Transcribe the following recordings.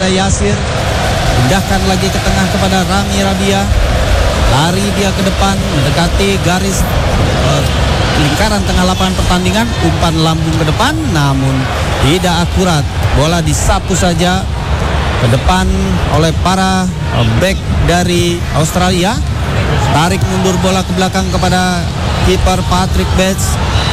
kepada Yasir. Pindahkan lagi ke tengah kepada Rami Rabia. Lari dia ke depan mendekati garis lingkaran tengah lapangan pertandingan. Umpan lambung ke depan namun tidak akurat. Bola disapu saja ke depan oleh para back dari Australia. Tarik mundur bola ke belakang kepada kiper Patrick Bates.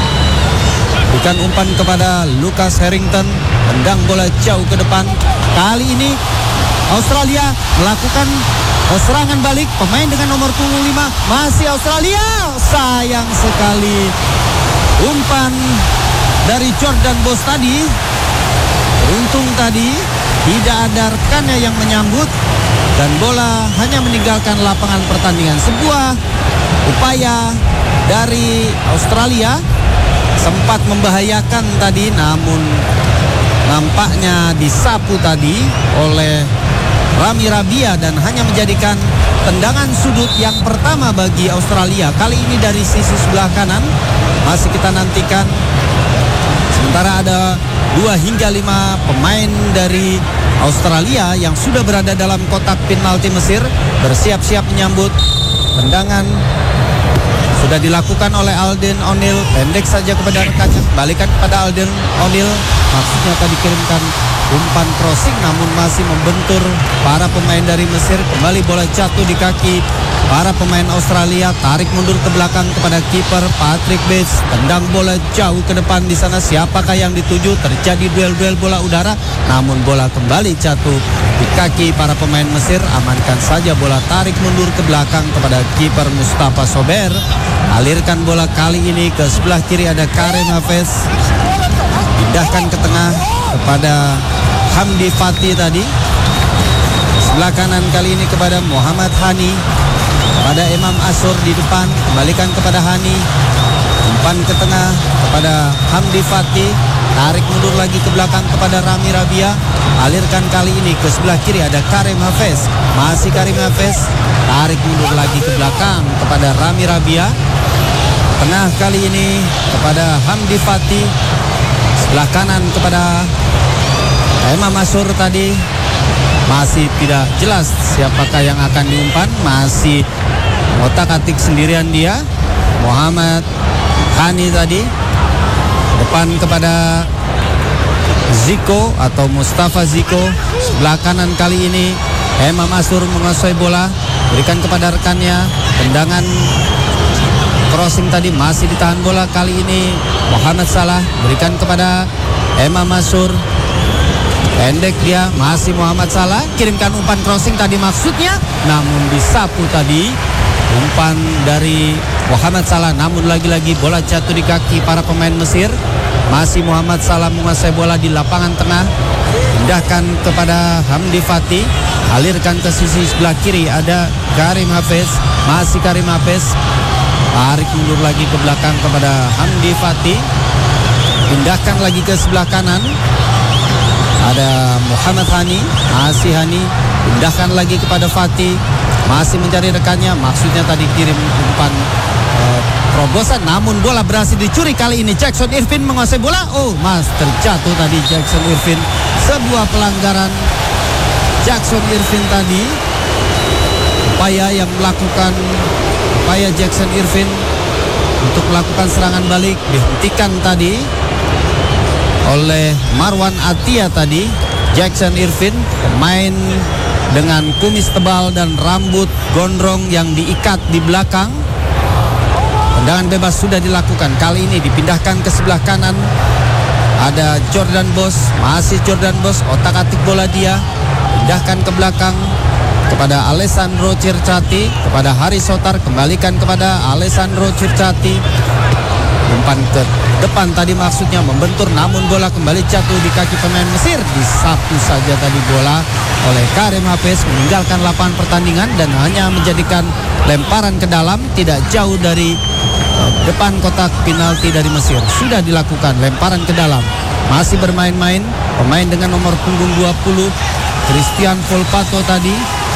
Berikan umpan kepada Lucas Harrington. Tendang bola jauh ke depan. Kali ini Australia melakukan serangan balik. Pemain dengan nomor punggung 5 masih Australia. Sayang sekali umpan dari Jordan Bos tadi. Beruntung tadi tidak ada rekannya yang menyambut dan bola hanya meninggalkan lapangan pertandingan. Sebuah upaya dari Australia sempat membahayakan tadi, namun nampaknya disapu tadi oleh Rami Rabia dan hanya menjadikan tendangan sudut yang pertama bagi Australia. Kali ini dari sisi sebelah kanan. Masih kita nantikan. Sementara ada 2 hingga 5 pemain dari Australia yang sudah berada dalam kotak penalti Mesir bersiap-siap menyambut. Tendangan sudah dilakukan oleh Alden O'Neill. Pendek saja kepada rekannya. Balikan kepada Alden O'Neill. Maksudnya tadi kirimkan umpan crossing namun masih membentur para pemain dari Mesir. Kembali bola jatuh di kaki para pemain Australia. Tarik mundur ke belakang kepada kiper Patrick Bates. Tendang bola jauh ke depan di sana. Siapakah yang dituju? Terjadi duel-duel bola udara namun bola kembali jatuh di kaki para pemain Mesir. Amankan saja bola. Tarik mundur ke belakang kepada kiper Mustafa Sober. Alirkan bola kali ini ke sebelah kiri ada Karim Hafez. Pindahkan ke tengah kepada Hamdi Fatih tadi. Sebelah kanan kali ini kepada Muhammad Hani. Pada Imam Asur di depan. Kembalikan kepada Hani. Umpan ke tengah kepada Hamdi Fatih. Tarik mundur lagi ke belakang kepada Rami Rabia. Alirkan kali ini ke sebelah kiri ada Karim Hafez. Masih Karim Hafez. Tarik mundur lagi ke belakang kepada Rami Rabia. Tengah kali ini kepada Hamdi Fatih. Sebelah kanan kepada Imam Asur tadi. Masih tidak jelas siapakah yang akan diumpan. Masih otak-atik sendirian dia. Muhammad Hani tadi. Depan kepada Ziko atau Mustafa Ziko. Sebelah kanan kali ini Imam Asur menguasai bola. Berikan kepada rekannya. Tendangan crossing tadi masih ditahan bola. Kali ini Muhammad Salah. Berikan kepada Imam Asur. Pendek dia, masih Muhammad Salah. Kirimkan umpan crossing tadi maksudnya, namun disapu tadi umpan dari Muhammad Salah. Namun lagi-lagi bola jatuh di kaki para pemain Mesir. Masih Muhammad Salah menguasai bola di lapangan tengah. Pindahkan kepada Hamdi Fatih. Alirkan ke sisi sebelah kiri ada Karim Hafez. Masih Karim Hafez. Tarik mundur lagi ke belakang kepada Hamdi Fatih. Pindahkan lagi ke sebelah kanan. Ada Muhammad Hani. Masih Hani. Pindahkan lagi kepada Fatih. Masih mencari rekannya. Maksudnya tadi kirim umpan terobosan. Namun bola berhasil dicuri kali ini. Jackson Irvin menguasai bola. Oh, terjatuh tadi Jackson Irvin. Sebuah pelanggaran Jackson Irvin tadi. Upaya Jackson Irvin untuk melakukan serangan balik dihentikan tadi oleh Marwan Atia tadi. Jackson Irvin, pemain dengan kumis tebal dan rambut gondrong yang diikat di belakang. Tendangan bebas sudah dilakukan. Kali ini dipindahkan ke sebelah kanan. Ada Jordan Bos. Masih Jordan Bos, otak-atik bola dia. Pindahkan ke belakang kepada Alessandro Circati. Kepada Haris Sotar. Kembalikan kepada Alessandro Circati. Umpan ke depan tadi maksudnya membentur, namun bola kembali jatuh di kaki pemain Mesir. Disapu saja tadi bola oleh Karim Hafez, meninggalkan lapangan pertandingan dan hanya menjadikan lemparan ke dalam tidak jauh dari depan kotak penalti dari Mesir. Sudah dilakukan lemparan ke dalam. Masih bermain-main pemain dengan nomor punggung 20 Christian Volpato tadi.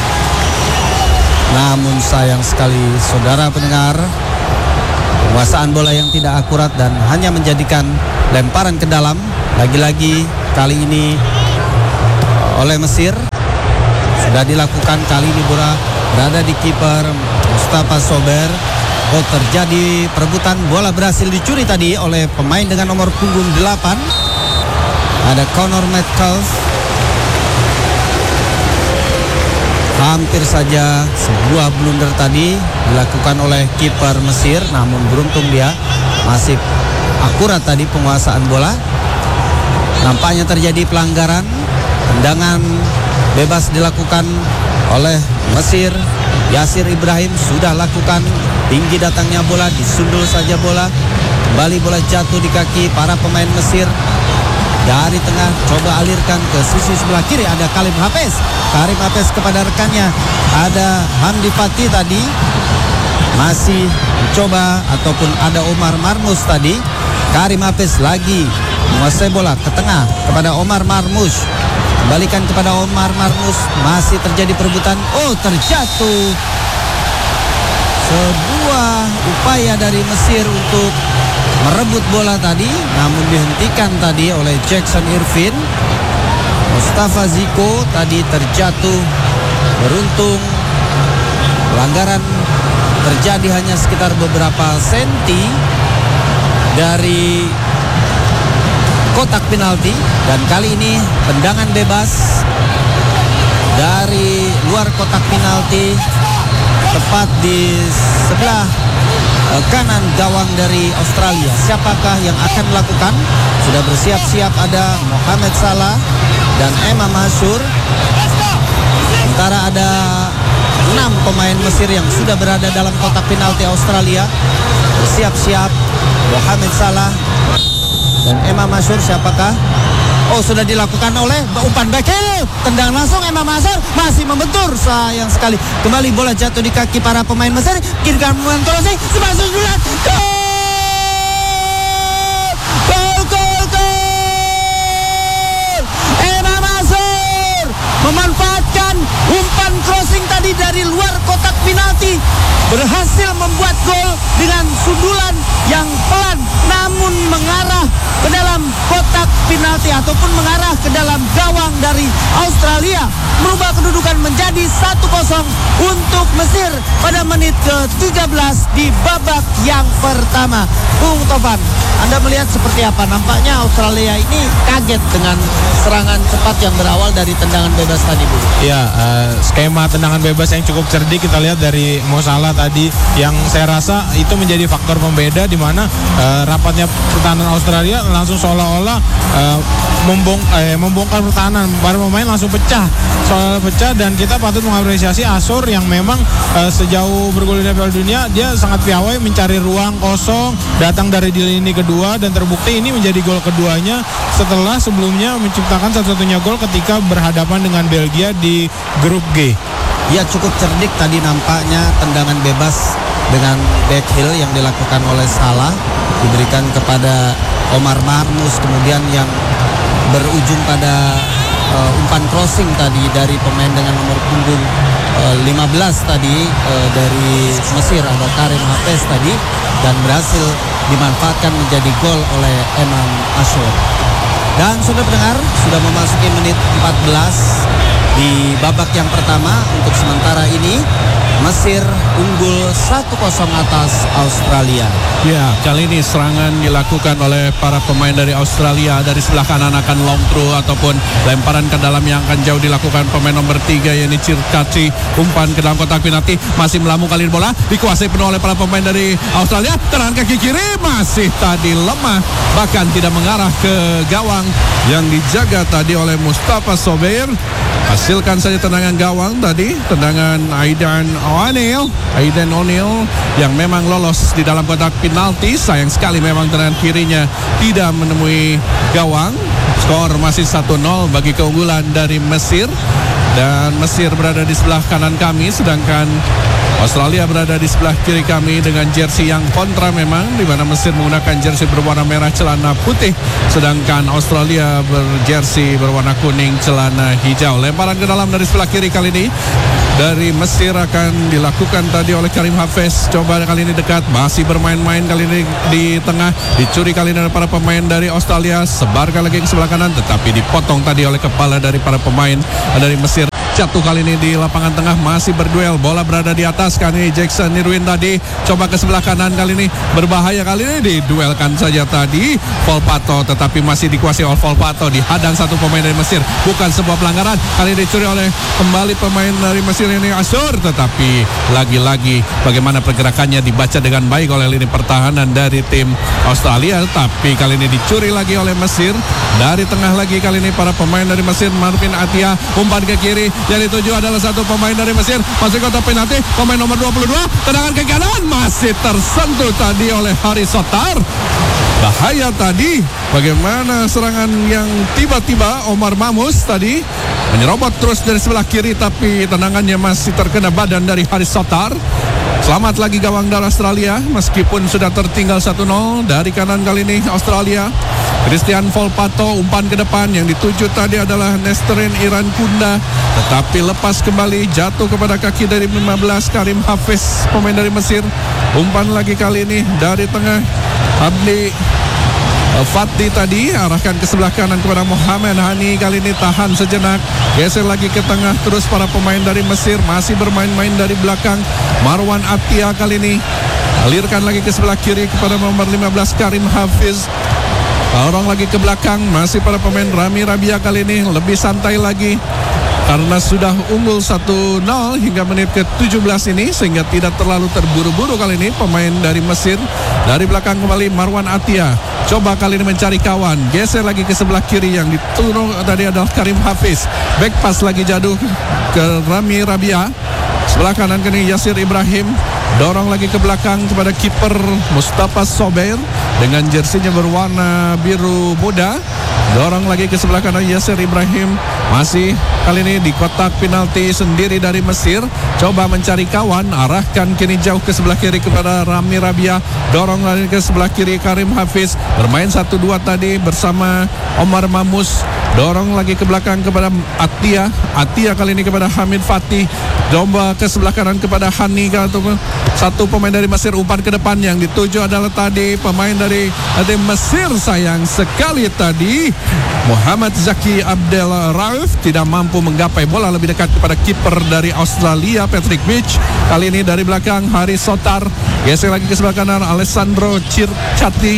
Namun sayang sekali saudara pendengar, penguasaan bola yang tidak akurat dan hanya menjadikan lemparan ke dalam lagi-lagi kali ini oleh Mesir. sudah dilakukan. Kali ini bola berada di kiper Mustafa Sober. Oh, terjadi perebutan, bola berhasil dicuri tadi oleh pemain dengan nomor punggung 8. Ada Connor Metcalf. Hampir saja sebuah blunder tadi dilakukan oleh kiper Mesir, namun beruntung dia masih akurat tadi penguasaan bola. Nampaknya terjadi pelanggaran. Tendangan bebas dilakukan oleh Mesir. Yasir Ibrahim sudah lakukan, tinggi datangnya bola, disundul saja bola. Kembali bola jatuh di kaki para pemain Mesir. Dari tengah coba alirkan ke sisi sebelah kiri, ada Karim Hafez kepada rekannya. Ada Hamdi Fatih tadi masih mencoba, ataupun ada Omar Marmus tadi. Karim Hafez lagi menguasai bola ke tengah kepada Omar Marmus. Kembalikan kepada Omar Marmus, masih terjadi perebutan. Oh, terjatuh. Sebuah upaya dari Mesir untuk merebut bola tadi, namun dihentikan tadi oleh Jackson Irvin. Mustafa Ziko tadi terjatuh. Beruntung pelanggaran terjadi hanya sekitar beberapa senti dari kotak penalti, dan kali ini tendangan bebas dari luar kotak penalti tepat di sebelah kanan gawang dari Australia. Siapakah yang akan melakukan? Sudah bersiap-siap ada Mohamed Salah dan Imam Ashur. Sementara ada 6 pemain Mesir yang sudah berada dalam kotak penalti Australia. Bersiap-siap Mohamed Salah dan Imam Ashur. Siapakah? Oh, sudah dilakukan oleh umpan back heel. Tendang langsung Imam Ashur, masih membentur, sayang sekali. Kembali bola jatuh di kaki para pemain Mesir. Kiri kanan Tolosi, semasuk bulan. Gol. Imam Ashur memanfaatkan umpan crossing tadi dari luar kotak penalti, berhasil membuat gol dengan sundulan yang pelan namun mengarah ke dalam kotak penalti ataupun mengarah ke dalam gawang dari Australia, merubah kedudukan menjadi 1-0 untuk Mesir pada menit ke-13 di babak yang pertama. Bung Tovan, Anda melihat seperti apa? Nampaknya Australia ini kaget dengan serangan cepat yang berawal dari tendangan bebas tadi, Bu. Ya, skema tendangan bebas yang cukup cerdik kita lihat dari Mo Salah tadi, yang saya rasa itu menjadi faktor pembeda di mana rapatnya pertahanan Australia langsung seolah-olah membongkar pertahanan. Para pemain langsung pecah, dan kita patut mengapresiasi Ashur yang memang sejauh bergulirnya Piala Dunia dia sangat piawai mencari ruang kosong, datang dari di lini kedua, dan terbukti ini menjadi gol keduanya setelah sebelumnya menciptakan satu-satunya gol ketika berhadapan dengan Belgia di grup G. Ya, cukup cerdik tadi nampaknya tendangan bebas dengan back heel yang dilakukan oleh Salah, diberikan kepada Omar Marmus, kemudian yang berujung pada umpan crossing tadi dari pemain dengan nomor punggung 15 tadi dari Mesir, ada Karim Hafez tadi, dan berhasil dimanfaatkan menjadi gol oleh Imam Ashur. Dan sudah pendengar, sudah memasuki menit 14 di babak yang pertama. Untuk sementara ini Mesir unggul 1-0 atas Australia. Ya, kali ini serangan dilakukan oleh para pemain dari Australia. Dari sebelah kanan akan long throw ataupun lemparan ke dalam yang akan jauh dilakukan pemain nomor 3 yakni Cirkaci. Umpan ke dalam kotak penalti, masih melambung kali ini bola dikuasai penuh oleh para pemain dari Australia. Tendangan kaki kiri masih tadi lemah, bahkan tidak mengarah ke gawang yang dijaga tadi oleh Mustafa Sober. Hasilkan saja tendangan gawang tadi, tendangan Aidan O'Neil yang memang lolos di dalam kotak penalti. Sayang sekali memang tendangan kirinya tidak menemui gawang. Skor masih 1-0 bagi keunggulan dari Mesir, dan Mesir berada di sebelah kanan kami, sedangkan Australia berada di sebelah kiri kami dengan jersey yang kontra memang, di mana Mesir menggunakan jersey berwarna merah celana putih, sedangkan Australia berjersey berwarna kuning celana hijau. Lemparan ke dalam dari sebelah kiri kali ini dari Mesir akan dilakukan tadi oleh Karim Hafez. Coba kali ini dekat, masih bermain-main kali ini di tengah, dicuri kali ini oleh para pemain dari Australia, sebarkan lagi ke sebelah kanan, tetapi dipotong tadi oleh kepala dari para pemain dari Mesir. jatuh kali ini di lapangan tengah, masih berduel, bola berada di atas kali ini. Jackson Irwin tadi coba ke sebelah kanan, kali ini berbahaya, kali ini diduelkan saja tadi Volpato, tetapi masih dikuasai oleh Volpato, dihadang satu pemain dari Mesir, bukan sebuah pelanggaran, kali ini dicuri oleh kembali pemain dari Mesir ini Asur, tetapi lagi-lagi bagaimana pergerakannya dibaca dengan baik oleh lini pertahanan dari tim Australia, tapi kali ini dicuri lagi oleh Mesir. Dari tengah lagi kali ini para pemain dari Mesir, Marvin Atia umpan ke kiri, yang dituju adalah satu pemain dari Mesir, masih kotak penalti, pemain nomor 22, tendangan ke kanan, masih tersentuh tadi oleh Haris Sotar. Bahaya tadi, bagaimana serangan yang tiba-tiba Omar Mamus tadi menyerobot terus dari sebelah kiri, tapi tendangannya masih terkena badan dari Haris Sotar. Selamat lagi gawang dari Australia, meskipun sudah tertinggal 1-0. Dari kanan kali ini Australia, Christian Volpato umpan ke depan, yang dituju tadi adalah Nestrin Iran Kunda, tetapi lepas kembali, jatuh kepada kaki dari 15 Karim Hafiz, pemain dari Mesir. Umpan lagi kali ini dari tengah, Abdi Fatih tadi arahkan ke sebelah kanan kepada Muhammad Hani, kali ini tahan sejenak, geser lagi ke tengah, terus para pemain dari Mesir masih bermain-main dari belakang. Marwan Atia kali ini alirkan lagi ke sebelah kiri kepada nomor 15 Karim Hafiz, dorong lagi ke belakang, masih para pemain. Rami Rabia kali ini lebih santai lagi karena sudah unggul 1-0 hingga menit ke-17 ini, sehingga tidak terlalu terburu-buru kali ini pemain dari Mesir. Dari belakang kembali Marwan Atia, coba kali ini mencari kawan, geser lagi ke sebelah kiri, yang diturun tadi adalah Karim Hafiz, back pass lagi jatuh ke Rami Rabia. Sebelah kanan kini Yasir Ibrahim, dorong lagi ke belakang kepada kiper Mustafa Sober dengan jersinya berwarna biru muda. Dorong lagi ke sebelah kanan Yasir Ibrahim, masih kali ini di kotak penalti sendiri dari Mesir. Coba mencari kawan, arahkan kini jauh ke sebelah kiri kepada Rami Rabia. Dorong lagi ke sebelah kiri Karim Hafiz, bermain 1-2 tadi bersama Omar Mamus. Dorong lagi ke belakang kepada Atia, Atia kali ini kepada Hamid Fatih. Coba ke sebelah kanan kepada Hani, satu pemain dari Mesir umpan ke depan, yang dituju adalah tadi pemain dari tim Mesir. Sayang sekali tadi Muhammad Zaki Abdel Rauf tidak mampu menggapai bola lebih dekat kepada kiper dari Australia Patrick Beach. Kali ini dari belakang Haris Sotar, geser lagi ke sebelah kanan Alessandro Circati,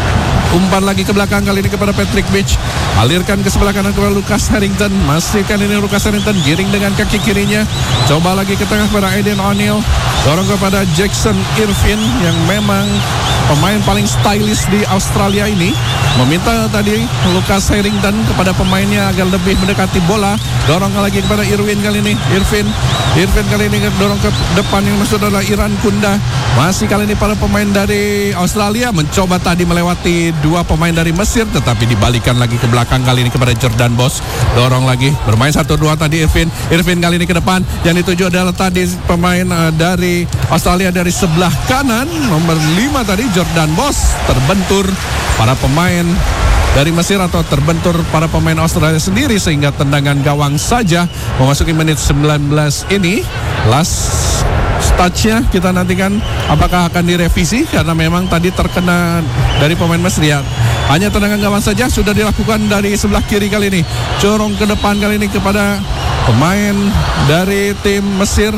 umpan lagi ke belakang kali ini kepada Patrick Beach, alirkan ke sebelah kanan kepada Lucas Harrington, masih kali ini Lucas Harrington giring dengan kaki kirinya, coba lagi ke tengah kepada Aiden O'Neill, dorong kepada Jackson Irvin yang memang pemain paling stylish di Australia ini, meminta tadi Lucas Harrington kepada pemainnya agar lebih mendekati bola. Dorong lagi kepada Irwin kali ini, Irvin kali ini dorong ke depan, yang maksud adalah Iran Kunda. Masih kali ini para pemain dari Australia mencoba tadi melewati dua pemain dari Mesir, tetapi dibalikan lagi ke belakang kali ini kepada Jordan Boss. Dorong lagi, bermain 1-2 tadi Irvin kali ini ke depan, yang dituju adalah tadi pemain dari Australia dari sebelah kanan, nomor 5 tadi Jordan Boss. Terbentur para pemain dari Mesir atau terbentur para pemain Australia sendiri, sehingga tendangan gawang saja memasuki menit 19 ini. Last touch-nya kita nantikan apakah akan direvisi, karena memang tadi terkena dari pemain Mesir ya. Hanya tendangan gawang saja sudah dilakukan dari sebelah kiri kali ini. Corong ke depan kali ini kepada pemain dari tim Mesir,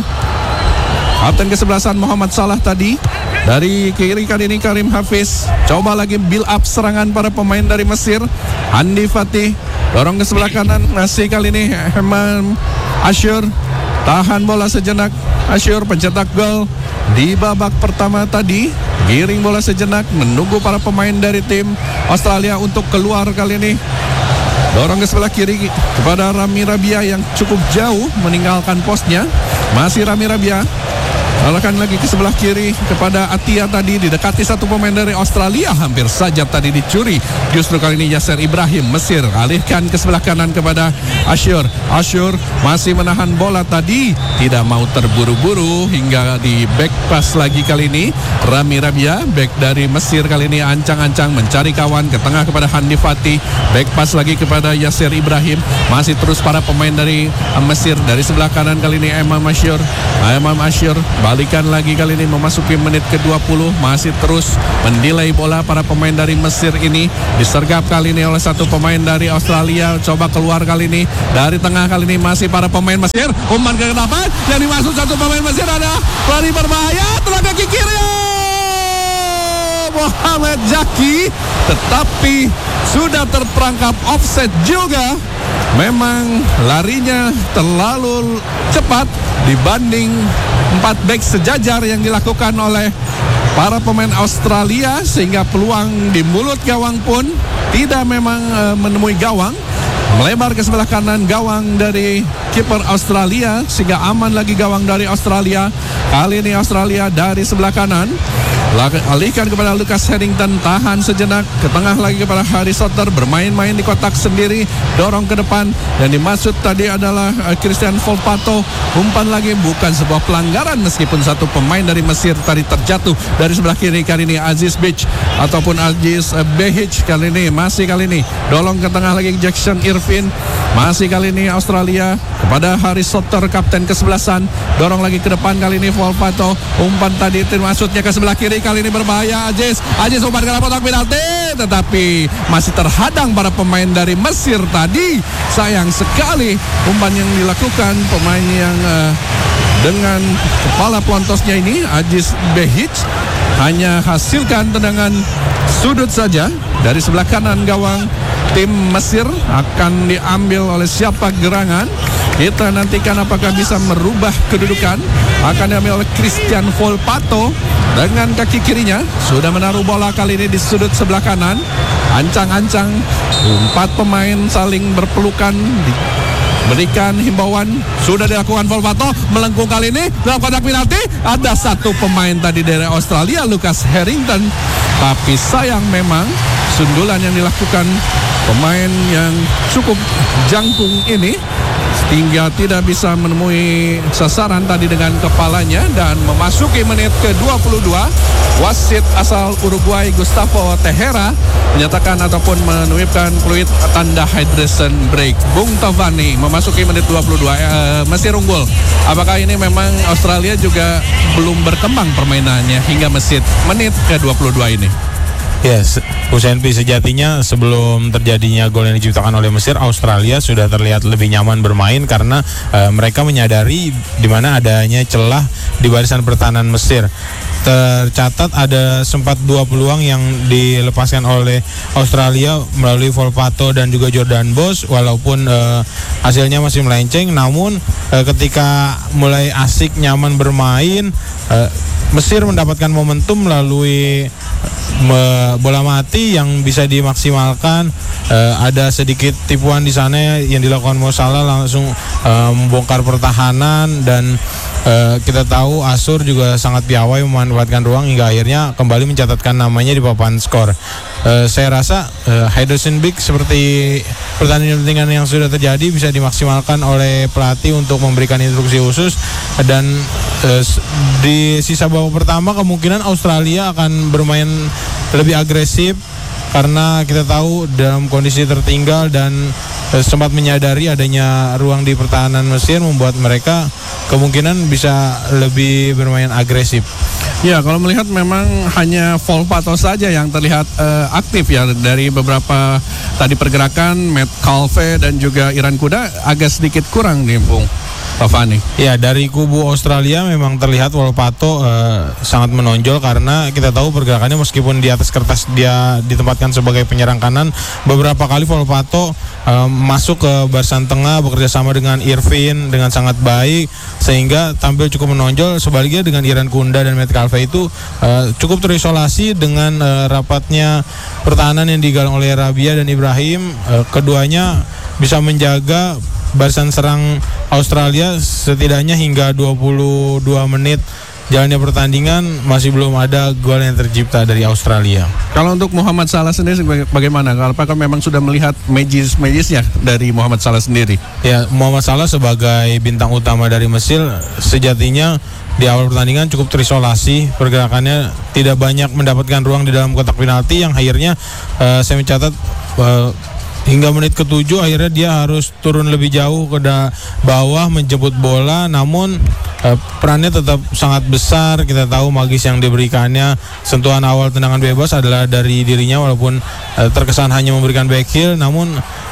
kapten kesebelasan Muhammad Salah tadi. Dari kiri kali ini Karim Hafiz, coba lagi build up serangan para pemain dari Mesir. Andi Fatih dorong ke sebelah kanan, masih kali ini Hemam Asyur, tahan bola sejenak. Asyur pencetak gol di babak pertama tadi, giring bola sejenak, menunggu para pemain dari tim Australia untuk keluar kali ini. Dorong ke sebelah kiri kepada Rami Rabia yang cukup jauh meninggalkan posnya. Masih Rami Rabia, alahkan lagi ke sebelah kiri kepada Atia tadi, didekati satu pemain dari Australia, hampir saja tadi dicuri. Justru kali ini Yasir Ibrahim Mesir alihkan ke sebelah kanan kepada Asyur. Asyur masih menahan bola tadi, tidak mau terburu-buru hingga di back pass lagi kali ini. Rami Rabia, back dari Mesir kali ini ancang-ancang mencari kawan ke tengah kepada Handi Fatih. Back pass lagi kepada Yasir Ibrahim. Masih terus para pemain dari Mesir dari sebelah kanan kali ini Imam Asyur. Balikan lagi kali ini memasuki menit ke-20. Masih terus mendelay bola para pemain dari Mesir ini. Disergap kali ini oleh satu pemain dari Australia. Coba keluar kali ini dari tengah, kali ini masih para pemain Mesir. Umpan ke depan yang dimasuk satu pemain Mesir, ada lari berbahaya, telah kaki kiri Muhammad Zaki, tetapi sudah terperangkap offset juga. Memang larinya terlalu cepat dibanding 4 back sejajar yang dilakukan oleh para pemain Australia, sehingga peluang di mulut gawang pun tidak memang menemui gawang. Melebar ke sebelah kanan gawang dari kiper Australia, sehingga aman lagi gawang dari Australia. Kali ini Australia dari sebelah kanan, alihkan kepada Lucas Harrington, tahan sejenak, ke tengah lagi kepada Harry Soter, bermain-main di kotak sendiri, dorong ke depan, dan dimaksud tadi adalah Christian Volpato. Umpan lagi, bukan sebuah pelanggaran meskipun satu pemain dari Mesir tadi terjatuh dari sebelah kiri. Kali ini Aziz Beach ataupun Aziz Behic, kali ini dorong ke tengah lagi Jackson Irvin. Masih kali ini Australia kepada Harry Soter, kapten kesebelasan, dorong lagi ke depan, kali ini Volpato. Umpan tadi maksudnya ke sebelah kiri, kali ini berbahaya. Aziz umpan ke dalam kotak penalti, tetapi masih terhadang para pemain dari Mesir tadi. Sayang sekali umpan yang dilakukan pemain yang dengan kepala pelontosnya ini, Aziz Behic, hanya hasilkan tendangan sudut saja dari sebelah kanan gawang tim Mesir. Akan diambil oleh siapa gerangan? Kita nantikan apakah bisa merubah kedudukan. Akan diambil oleh Christian Volpato dengan kaki kirinya. Sudah menaruh bola kali ini di sudut sebelah kanan. Ancang-ancang 4 pemain saling berpelukan, berikan himbauan. Sudah dilakukan Volpato, melengkung kali ini dalam kotak penalti. Ada satu pemain tadi dari Australia, Lucas Harrington, tapi sayang memang sundulan yang dilakukan pemain yang cukup jangkung ini hingga tidak bisa menemui sasaran tadi dengan kepalanya. Dan memasuki menit ke-22, wasit asal Uruguay Gustavo Tejera menyatakan ataupun menuipkan peluit tanda hydration break. Bung Tovani, memasuki menit 22, Mesir unggul. Apakah ini memang Australia juga belum berkembang permainannya hingga menit ke-22 ini? Yes, USNP sejatinya sebelum terjadinya gol yang diciptakan oleh Mesir, Australia sudah terlihat lebih nyaman bermain karena mereka menyadari di mana adanya celah di barisan pertahanan Mesir. Tercatat ada sempat 2 peluang yang dilepaskan oleh Australia melalui Volpato dan juga Jordan Bosch, walaupun hasilnya masih melenceng. Namun ketika mulai asik nyaman bermain, Mesir mendapatkan momentum melalui bola mati yang bisa dimaksimalkan. Ada sedikit tipuan di sana yang dilakukan Mo Salah, langsung membongkar pertahanan, dan kita tahu Asur juga sangat piawai memanfaatkan ruang hingga akhirnya kembali mencatatkan namanya di papan skor. Saya rasa hydration break seperti pertandingan yang sudah terjadi bisa dimaksimalkan oleh pelatih untuk memberikan instruksi khusus, dan di sisa babak pertama kemungkinan Australia akan bermain lebih agresif karena kita tahu dalam kondisi tertinggal dan sempat menyadari adanya ruang di pertahanan Mesir membuat mereka kemungkinan bisa lebih bermain agresif. Ya, kalau melihat memang hanya Volpato saja yang terlihat aktif ya dari beberapa tadi pergerakan. Matt Calve dan juga Iran Kuda agak sedikit kurang nih, Bung Fani. Ya, dari kubu Australia memang terlihat Volpato sangat menonjol karena kita tahu pergerakannya meskipun di atas kertas dia ditempatkan sebagai penyerang kanan, beberapa kali Volpato masuk ke barisan tengah bekerja sama dengan Irvin dengan sangat baik sehingga tampil cukup menonjol. Sebaliknya dengan Iran Kunda dan Matt Calve itu cukup terisolasi dengan rapatnya pertahanan yang digalang oleh Rabia dan Ibrahim. Keduanya bisa menjaga barisan serang Australia setidaknya hingga 22 menit jalannya pertandingan masih belum ada gol yang tercipta dari Australia. Kalau untuk Muhammad Salah sendiri bagaimana? Apakah memang sudah melihat magis-magisnya dari Muhammad Salah sendiri? Ya, Muhammad Salah sebagai bintang utama dari Mesir sejatinya di awal pertandingan cukup terisolasi, pergerakannya tidak banyak mendapatkan ruang di dalam kotak penalti yang akhirnya saya mencatat hingga menit ke-7 akhirnya dia harus turun lebih jauh ke bawah menjemput bola. Namun perannya tetap sangat besar. Kita tahu magis yang diberikannya, sentuhan awal tendangan bebas adalah dari dirinya, walaupun terkesan hanya memberikan back heel, namun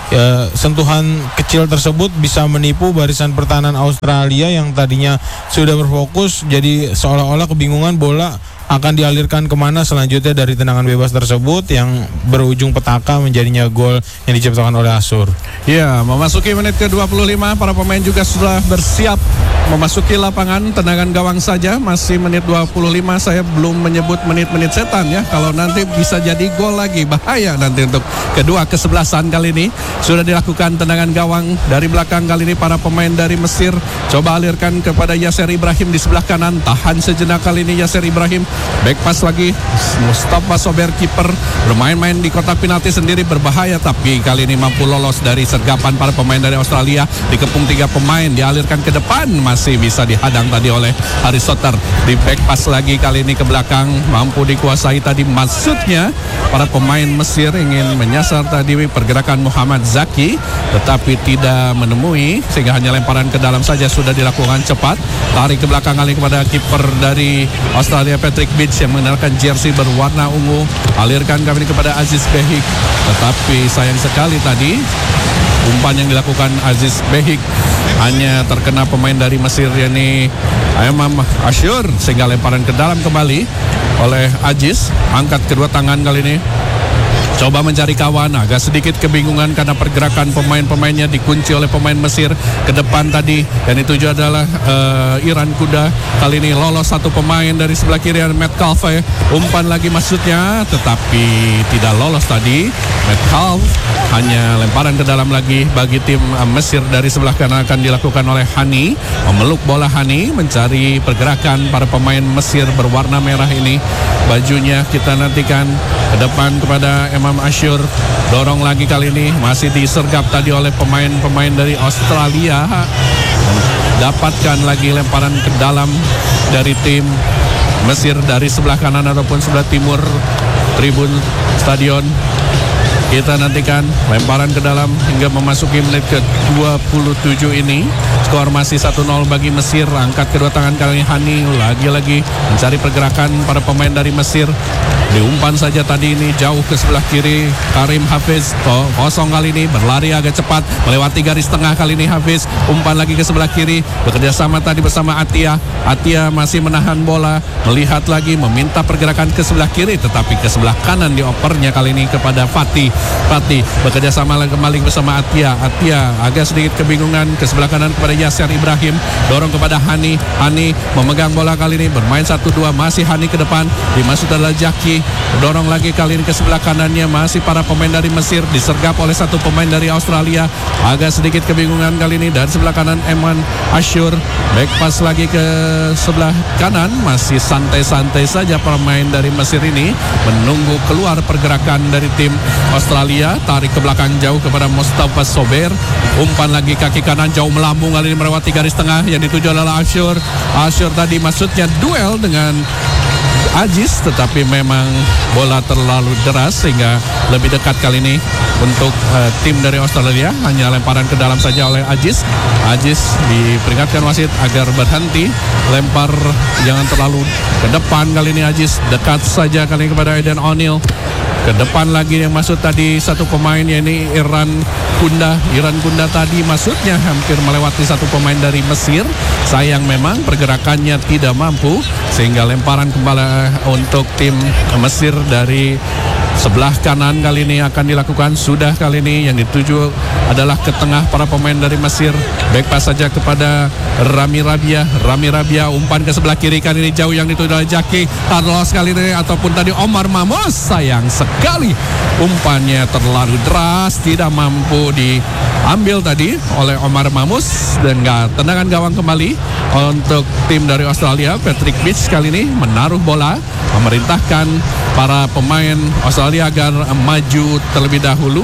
sentuhan kecil tersebut bisa menipu barisan pertahanan Australia yang tadinya sudah berfokus, jadi seolah-olah kebingungan bola akan dialirkan kemana selanjutnya dari tendangan bebas tersebut yang berujung petaka menjadinya gol yang diciptakan oleh Asur. Ya, memasuki menit ke-25, para pemain juga sudah bersiap memasuki lapangan. Tendangan gawang saja, masih menit 25. Saya belum menyebut menit-menit setan ya, kalau nanti bisa jadi gol lagi, bahaya nanti untuk kedua kesebelasan. Kali ini sudah dilakukan tendangan gawang dari belakang. Kali ini para pemain dari Mesir coba alirkan kepada Yasser Ibrahim di sebelah kanan. Tahan sejenak kali ini Yasser Ibrahim. Back pass lagi Mustafa Sober, kiper bermain-main di kotak penalti sendiri, berbahaya, tapi kali ini mampu lolos dari sergapan para pemain dari Australia. Dikepung 3 pemain, dialirkan ke depan, masih bisa dihadang tadi oleh Haris Soter. Di back pass lagi kali ini ke belakang, mampu dikuasai tadi. Maksudnya para pemain Mesir ingin menyasar tadi pergerakan Muhammad Zaki, tetapi tidak menemui, sehingga hanya lemparan ke dalam saja sudah dilakukan cepat. Tarik ke belakang kali kepada kiper dari Australia Patrick Beach yang mengenakan jersey berwarna ungu. Alirkan kami kepada Aziz Behik, tetapi sayang sekali tadi umpan yang dilakukan Aziz Behik hanya terkena pemain dari Mesir, yakni Imam Ashur, sehingga lemparan ke dalam kembali oleh Aziz. Angkat kedua tangan kali ini, coba mencari kawan, agak sedikit kebingungan karena pergerakan pemain-pemainnya dikunci oleh pemain Mesir ke depan tadi, dan itu juga adalah Iran Kuda. Kali ini lolos satu pemain dari sebelah kiri, Metcalfe. Umpan lagi maksudnya, tetapi tidak lolos tadi. Metcalfe hanya lemparan ke dalam lagi bagi tim Mesir. Dari sebelah kanan akan dilakukan oleh Hani, memeluk bola. Hani mencari pergerakan para pemain Mesir berwarna merah ini. Bajunya kita nantikan ke depan kepada Imam Ashur. Dorong lagi kali ini, masih disergap tadi oleh pemain-pemain dari Australia. Dapatkan lagi lemparan ke dalam dari tim Mesir dari sebelah kanan ataupun sebelah timur tribun stadion. Kita nantikan lemparan ke dalam hingga memasuki menit ke-27 ini. Skor masih 1-0 bagi Mesir. Angkat kedua tangan kali ini Hani, lagi-lagi mencari pergerakan para pemain dari Mesir. Diumpan saja tadi ini jauh ke sebelah kiri. Karim Hafiz kosong kali ini, berlari agak cepat melewati garis tengah kali ini. Hafiz umpan lagi ke sebelah kiri, bekerja sama tadi bersama Atia. Atia masih menahan bola, melihat lagi, meminta pergerakan ke sebelah kiri, tetapi ke sebelah kanan diopernya kali ini kepada Fatih bekerja sama kembali bersama Atia. Atia agak sedikit kebingungan, ke sebelah kanan kepada Yasser Ibrahim, dorong kepada Hani. Hani memegang bola kali ini, bermain 1-2, masih Hani ke depan, dimasuk adalah Jaki. Dorong lagi kali ini ke sebelah kanannya, masih para pemain dari Mesir, disergap oleh satu pemain dari Australia. Agak sedikit kebingungan kali ini dari sebelah kanan Eman Ashur. Back pass lagi ke sebelah kanan, masih santai-santai saja pemain dari Mesir ini menunggu keluar pergerakan dari tim Australia. Tarik ke belakang jauh kepada Mustafa Sober. Umpan lagi kaki kanan jauh melambung kali ini melewati garis tengah, yang dituju adalah Ashur. Ashur tadi maksudnya duel dengan Aziz, tetapi memang bola terlalu deras sehingga lebih dekat kali ini untuk tim dari Australia. Hanya lemparan ke dalam saja oleh Aziz. Aziz diperingatkan wasit agar berhenti lempar, jangan terlalu ke depan kali ini. Aziz dekat saja kali ini kepada Aidan O'Neill. Ke depan lagi yang masuk tadi satu pemain, yakni Iran Kunda. Iran Kunda tadi maksudnya hampir melewati satu pemain dari Mesir. Sayang memang pergerakannya tidak mampu, sehingga lemparan kembali untuk tim Mesir dari sebelah kanan kali ini akan dilakukan. Sudah kali ini yang dituju adalah ke tengah para pemain dari Mesir. Back pass saja kepada Rami Rabia. Rami Rabia umpan ke sebelah kiri kali ini jauh, yang dituju oleh Jaki. Tarlos kali ini ataupun tadi Omar Mamos. Sayang sekali umpannya terlalu deras, tidak mampu diambil tadi oleh Omar Mamos, dan tendangan gawang kembali untuk tim dari Australia. Patrick Beach kali ini menaruh bola, memerintahkan para pemain Australia agar maju terlebih dahulu.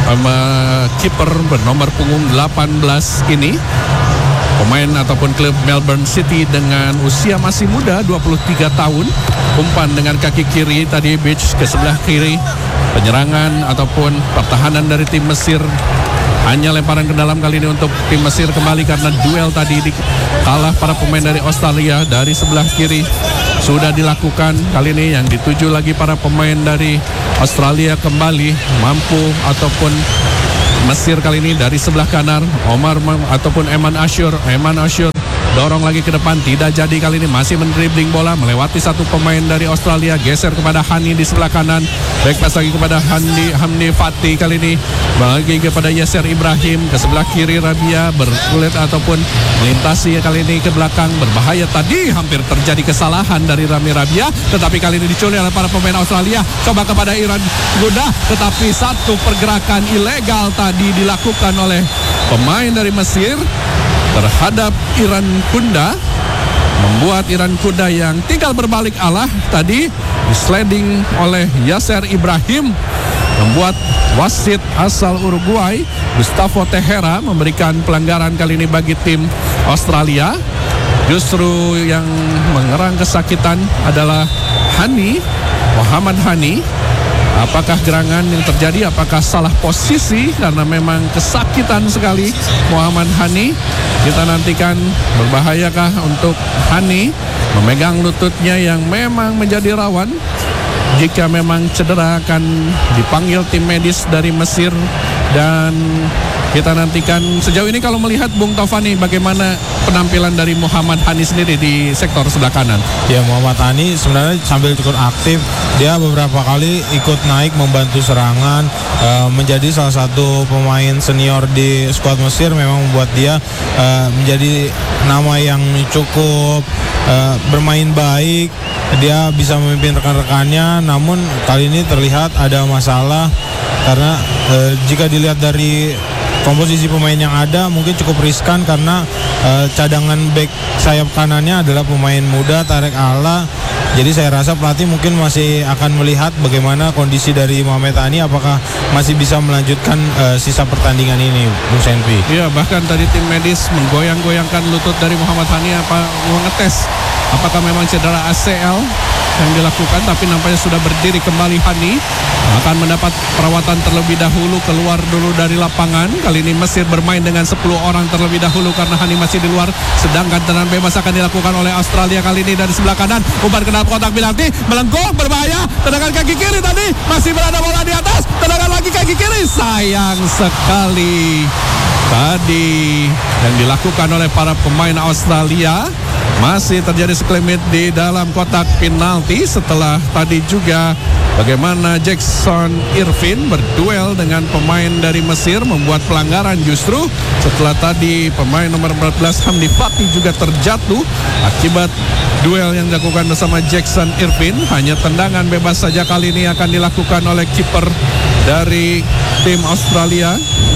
Kiper bernomor punggung 18 ini, pemain ataupun klub Melbourne City dengan usia masih muda 23 tahun. Umpan dengan kaki kiri tadi Beach ke sebelah kiri. Penyerangan ataupun pertahanan dari tim Mesir Hanya lemparan ke dalam kali ini untuk tim Mesir kembali karena duel tadi kalah para pemain dari Australia. Dari sebelah kiri sudah dilakukan kali ini, yang dituju lagi para pemain dari Australia kembali mampu, ataupun Mesir kali ini dari sebelah kanan Omar ataupun Eman Ashur dorong lagi ke depan, tidak jadi kali ini, masih mendribling bola melewati satu pemain dari Australia, geser kepada Hani di sebelah kanan, back pass lagi kepada Hamdi Fatih kali ini, bagi kepada Yasser Ibrahim ke sebelah kiri, Rabia berkulit ataupun melintasi kali ini ke belakang, berbahaya tadi, hampir terjadi kesalahan dari Rami Rabia, tetapi kali ini diculik oleh para pemain Australia, coba kepada Iran Gunda, tetapi satu pergerakan ilegal tadi dilakukan oleh pemain dari Mesir terhadap Iran Kunda, membuat Iran Kunda yang tinggal berbalik arah tadi disliding oleh Yasser Ibrahim, membuat wasit asal Uruguay Gustavo Tejera memberikan pelanggaran kali ini bagi tim Australia. Justru yang mengerang kesakitan adalah Muhammad Hani. Apakah gerangan yang terjadi, apakah salah posisi, karena memang kesakitan sekali Muhammad Hani. Kita nantikan berbahayakah untuk Hani memegang lututnya yang memang menjadi rawan. Jika memang cedera akan dipanggil tim medis dari Mesir. Dan kita nantikan sejauh ini kalau melihat Bung Taufani, bagaimana penampilan dari Muhammad Hani sendiri di sektor sebelah kanan? Ya, Muhammad Hani sebenarnya sambil cukup aktif, dia beberapa kali ikut naik membantu serangan, menjadi salah satu pemain senior di skuad Mesir, memang membuat dia menjadi nama yang cukup bermain baik. Dia bisa memimpin rekan-rekannya, namun kali ini terlihat ada masalah karena jika dilihat dari komposisi pemain yang ada mungkin cukup riskan karena cadangan back sayap kanannya adalah pemain muda Tarek Ala. Jadi saya rasa pelatih mungkin masih akan melihat bagaimana kondisi dari Muhammad Hani, apakah masih bisa melanjutkan sisa pertandingan ini, Bung Senpi. Iya, bahkan tadi tim medis menggoyang-goyangkan lutut dari Muhammad Hani, mengetes apakah memang cedera ACL yang dilakukan, tapi nampaknya sudah berdiri kembali. Hani akan mendapat perawatan terlebih dahulu, keluar dulu dari lapangan. Kali ini Mesir bermain dengan 10 orang terlebih dahulu karena Hani masih di luar, sedangkan tendangan bebas akan dilakukan oleh Australia kali ini dari sebelah kanan. Umpan kena kotak penalti, melengkung, berbahaya, tendangan kaki kiri tadi, masih berada bola di atas, tendangan lagi kaki kiri, sayang sekali tadi yang dilakukan oleh para pemain Australia. Masih terjadi sekelilit di dalam kotak penalti setelah tadi juga bagaimana Jackson Irvin berduel dengan pemain dari Mesir, membuat pelanggaran justru setelah tadi pemain nomor 14 Hamdi Fatih juga terjatuh akibat duel yang dilakukan bersama Jackson Irvin. Hanya tendangan bebas saja kali ini akan dilakukan oleh kiper dari tim Australia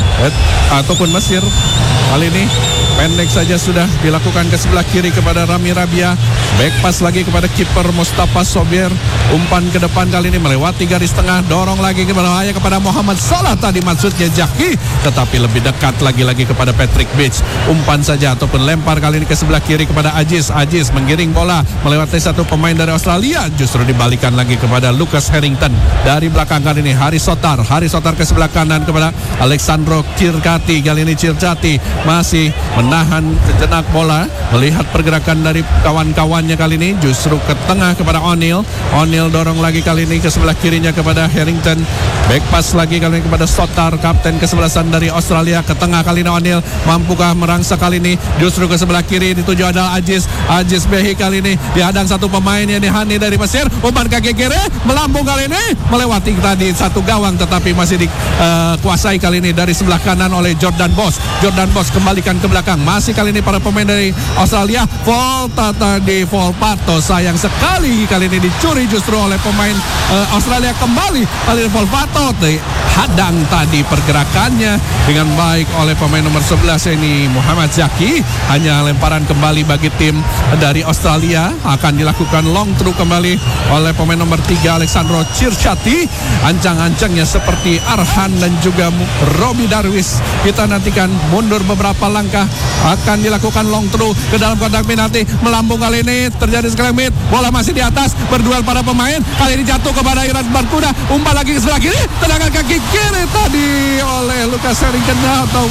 ataupun Mesir. Kali ini pendek saja sudah dilakukan ke sebelah kiri kepada Rami Rabia. Back pass lagi kepada kiper Mustafa Sobier. Umpan ke depan kali ini melewati garis tengah, dorong lagi kepada Muhammad Salah tadi maksudnya Jaki, tetapi lebih dekat lagi kepada Patrick Beach. Umpan saja ataupun lempar kali ini ke sebelah kiri kepada Aziz menggiring bola melewati satu pemain dari Australia, justru dibalikan lagi kepada Lucas Harrington. Dari belakang kali ini Hari Sotar ke sebelah kanan kepada Alexandro Circati. Kali ini Circati masih menahan sejenak bola, melihat pergerakan dari kawan-kawannya kali ini, justru ke tengah kepada O'Neal dorong lagi kali ini ke sebelah kirinya kepada Harrington. Back pass lagi kali ini kepada Sotar, kapten kesebelasan dari Australia, ke tengah kali ini O'Neal, mampukah merangsak kali ini, justru ke sebelah kiri dituju adalah Aziz Behi kali ini dihadang satu pemain yang Hani dari Mesir. Umpan kaki kiri melambung kali ini melewati tadi satu gawang, tetapi masih dikuasai kali ini dari sebelah kanan oleh Jordan Boss kembalikan ke belakang, masih kali ini para pemain dari Australia. Volta tadi, Volpato, sayang sekali kali ini dicuri justru oleh pemain Australia kembali. Kali ini Volpato hadang tadi pergerakannya dengan baik oleh pemain nomor 11 ini Muhammad Zaki. Hanya lemparan kembali bagi tim dari Australia, akan dilakukan long through kembali oleh pemain nomor 3 Alexandro Circati. Ancang-ancangnya seperti Arhan dan juga Robi Darwis. Kita nantikan mundur beberapa langkah akan dilakukan long throw ke dalam kotak penalti. Melambung kali ini terjadi sekali mid. Bola masih di atas, berduel para pemain. Kali ini jatuh kepada Iran Barkuda. Umpan lagi ke sebelah kiri, tendangan kaki kiri tadi oleh Lukas Harrington atau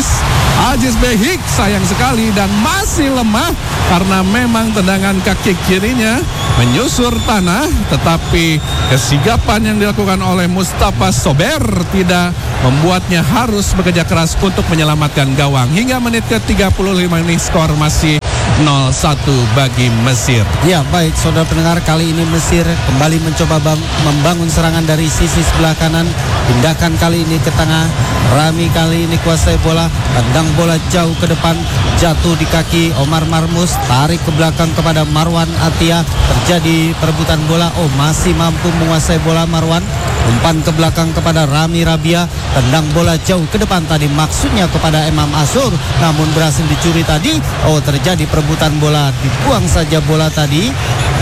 Ajis Behik. Sayang sekali dan masih lemah karena memang tendangan kaki kirinya menyusur tanah, tetapi kesigapan yang dilakukan oleh Mustafa Sober tidak membuatnya harus bekerja keras untuk menyelamatkan gawang. Hingga menit ke-35 ini skor masih 0-1 bagi Mesir. Ya, baik saudara pendengar, kali ini Mesir kembali mencoba membangun serangan dari sisi sebelah kanan. Tindakan kali ini ke tengah. Rami kali ini kuasai bola, tendang bola jauh ke depan, jatuh di kaki Omar Marmus, tarik ke belakang kepada Marwan Atia. Terjadi perebutan bola. Oh, masih mampu menguasai bola Marwan. Umpan ke belakang kepada Rami Rabia, tendang bola jauh ke depan tadi, maksudnya kepada Imam Asur, namun berhasil dicuri tadi. Oh, terjadi perebutan bola, dibuang saja bola tadi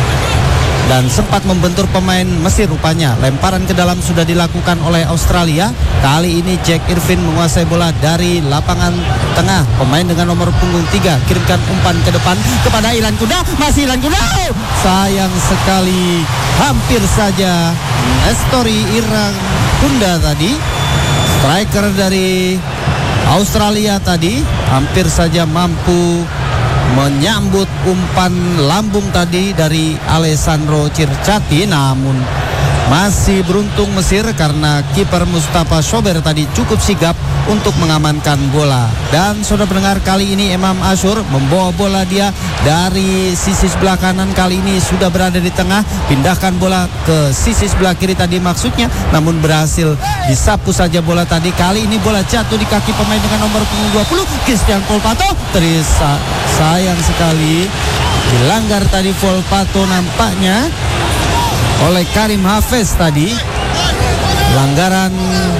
dan sempat membentur pemain Mesir rupanya. Lemparan ke dalam sudah dilakukan oleh Australia. Kali ini Jack Irvin menguasai bola dari lapangan tengah. Pemain dengan nomor punggung 3 kirimkan umpan ke depan kepada Ilan Kuda. Masih Ilan Kuda. Oh, sayang sekali, hampir saja Nestori Iran Kunda tadi, striker dari Australia tadi, hampir saja mampu menyambut umpan lambung tadi dari Alessandro Circati, namun masih beruntung Mesir karena kiper Mustafa Sober tadi cukup sigap untuk mengamankan bola. Dan saudara pendengar, kali ini Imam Ashur membawa bola dia dari sisi sebelah kanan, kali ini sudah berada di tengah, pindahkan bola ke sisi sebelah kiri tadi maksudnya, namun berhasil disapu saja bola tadi. Kali ini bola jatuh di kaki pemain dengan nomor punggung 20 Christian Volpato. Sayang sekali dilanggar tadi Volpato nampaknya oleh Karim Hafez tadi. Pelanggaran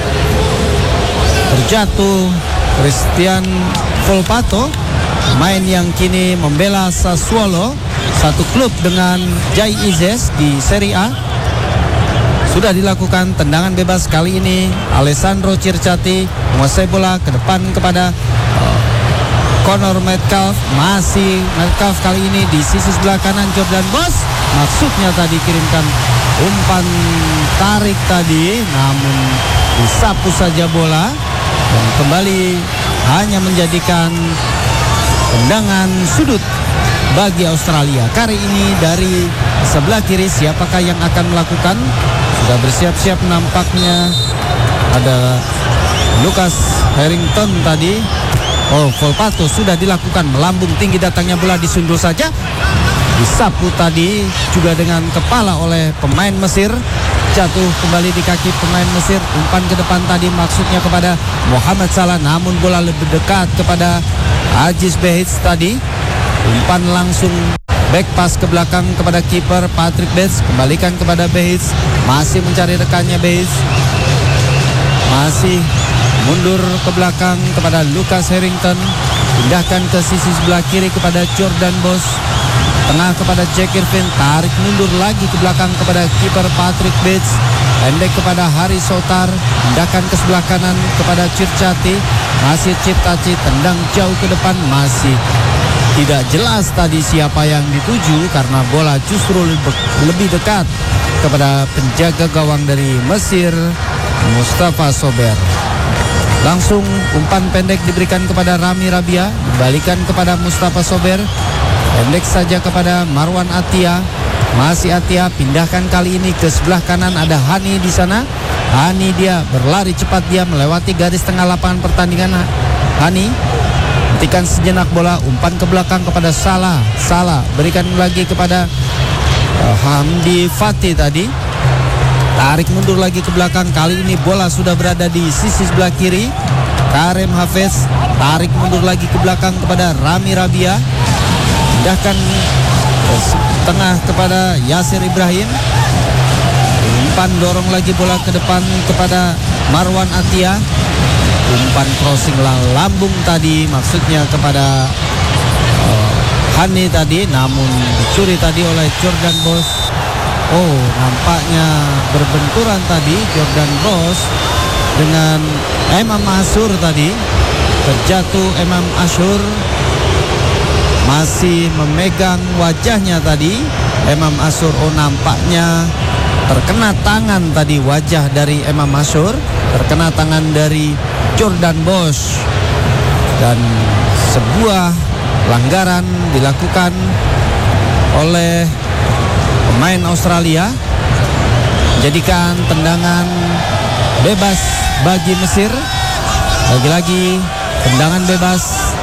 terjatuh Christian Volpato, pemain yang kini membela Sassuolo, satu klub dengan Jai Izes di Serie A. Sudah dilakukan tendangan bebas kali ini. Alessandro Circati menguasai bola ke depan kepada Connor Metcalf. Masih Metcalf kali ini di sisi sebelah kanan Jordan Bos. Maksudnya tadi kirimkan umpan tarik tadi, namun disapu saja bola dan kembali hanya menjadikan tendangan sudut bagi Australia. Kali ini dari sebelah kiri, siapakah yang akan melakukan? Sudah bersiap-siap nampaknya ada Lukas Harrington tadi. Oh, Volpato sudah dilakukan, melambung tinggi datangnya bola, disundul saja, disapu tadi juga dengan kepala oleh pemain Mesir, jatuh kembali di kaki pemain Mesir. Umpan ke depan tadi maksudnya kepada Muhammad Salah, namun bola lebih dekat kepada Ajis Behik tadi. Umpan langsung back pass ke belakang kepada kiper Patrick Bates, kembalikan kepada Behik, masih mencari rekannya Behik, masih mundur ke belakang kepada Lukas Harrington, pindahkan ke sisi sebelah kiri kepada Jordan Bos, tengah kepada Jack Irvin, tarik mundur lagi ke belakang kepada kiper Patrick Bates, pendek kepada Hari Sotar, pindahkan ke sebelah kanan kepada Circati, masih Circati, tendang jauh ke depan, masih tidak jelas tadi siapa yang dituju karena bola justru lebih dekat kepada penjaga gawang dari Mesir, Mustafa Sober. Langsung umpan pendek diberikan kepada Rami Rabia, dibalikan kepada Mustafa Sober, pendek saja kepada Marwan Atia, masih Atia, pindahkan kali ini ke sebelah kanan, ada Hani di sana. Hani dia berlari cepat, dia melewati garis tengah lapangan pertandingan. Hani hentikan sejenak bola, umpan ke belakang kepada Salah, berikan lagi kepada Hamdi Fatih tadi. Tarik mundur lagi ke belakang, kali ini bola sudah berada di sisi sebelah kiri. Karim Hafez tarik mundur lagi ke belakang kepada Rami Rabia, pindahkan tengah kepada Yasir Ibrahim. Umpan dorong lagi bola ke depan kepada Marwan Atia. Umpan crossing lambung tadi maksudnya kepada Hani tadi, namun dicuri tadi oleh Jordan Bos. Oh, nampaknya berbenturan tadi Jordan Bos dengan Imam Asur tadi. terjatuh Imam Ashur. Masih memegang wajahnya tadi Imam Ashur. Oh, nampaknya terkena tangan tadi wajah dari Imam Ashur, terkena tangan dari Jordan Bosch, dan sebuah pelanggaran dilakukan oleh pemain Australia, jadikan tendangan bebas bagi Mesir. Lagi-lagi tendangan bebas.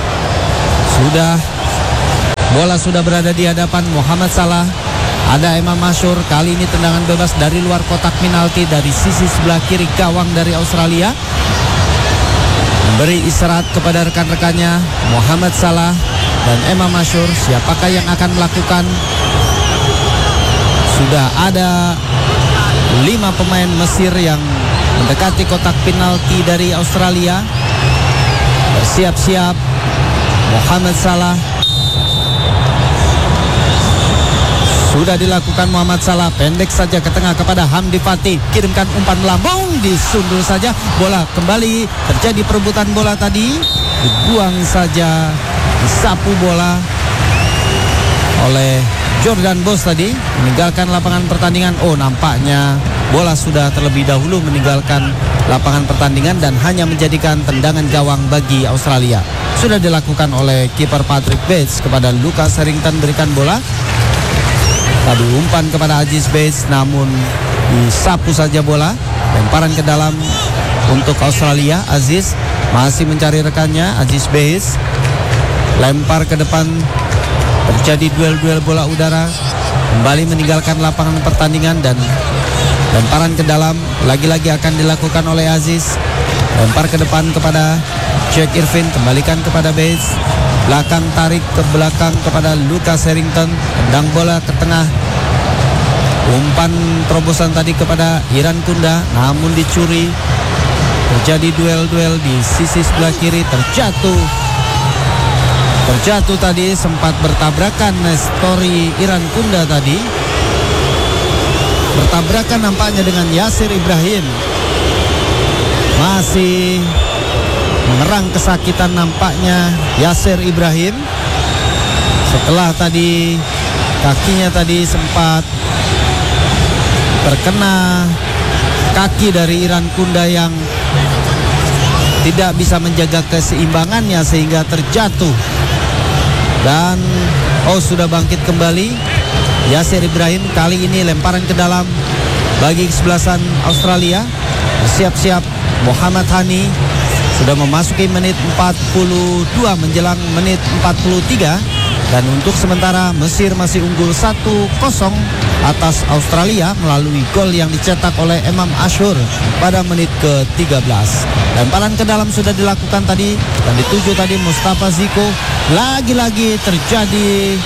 Bola sudah berada di hadapan Muhammad Salah. Ada Imam Ashur. Kali ini tendangan bebas dari luar kotak penalti dari sisi sebelah kiri gawang dari Australia. Memberi isyarat kepada rekan-rekannya Muhammad Salah dan Imam Ashur, siapakah yang akan melakukan. Sudah ada 5 pemain Mesir yang mendekati kotak penalti dari Australia. Bersiap-siap Muhammad Salah. Sudah dilakukan Muhammad Salah, pendek saja ke tengah kepada Hamdi Fatih, kirimkan umpan melambung, disundul saja, bola kembali, terjadi perebutan bola tadi, dibuang saja, disapu bola oleh Jordan Bosch tadi, meninggalkan lapangan pertandingan. Oh, nampaknya bola sudah terlebih dahulu meninggalkan lapangan pertandingan dan hanya menjadikan tendangan gawang bagi Australia. Sudah dilakukan oleh kiper Patrick Bates kepada Lucas Harrington, berikan bola. Tadi umpan kepada Aziz Bates, namun disapu saja bola. Lemparan ke dalam untuk Australia. Aziz masih mencari rekannya. Aziz Bates lempar ke depan. Terjadi duel-duel bola udara. Kembali meninggalkan lapangan pertandingan dan lemparan ke dalam. Lagi-lagi akan dilakukan oleh Aziz. Lempar ke depan kepada Jack Irvin. Kembalikan kepada Bates. Belakang tarik ke belakang kepada Lucas Harrington. Tendang bola ke tengah. Umpan terobosan tadi kepada Iran Kunda, namun dicuri. Terjadi duel-duel di sisi sebelah kiri. Terjatuh tadi, sempat bertabrakan Nestori Iran Kunda tadi. Bertabrakan nampaknya dengan Yasir Ibrahim. Masih mengerang kesakitan nampaknya Yasir Ibrahim. Setelah tadi kakinya tadi sempat terkena kaki dari Iran Kunda yang tidak bisa menjaga keseimbangannya sehingga terjatuh. Dan sudah bangkit kembali Yasir Ibrahim. Kali ini lemparan ke dalam bagi kesebelasan Australia. Siap-siap Muhammad Hani. Sudah memasuki menit 42 menjelang menit 43. Dan untuk sementara Mesir masih unggul 1-0 atas Australia melalui gol yang dicetak oleh Imam Ashur pada menit ke-13. Lemparan ke dalam sudah dilakukan tadi dan dituju tadi Mustafa Ziko. Lagi-lagi terjadi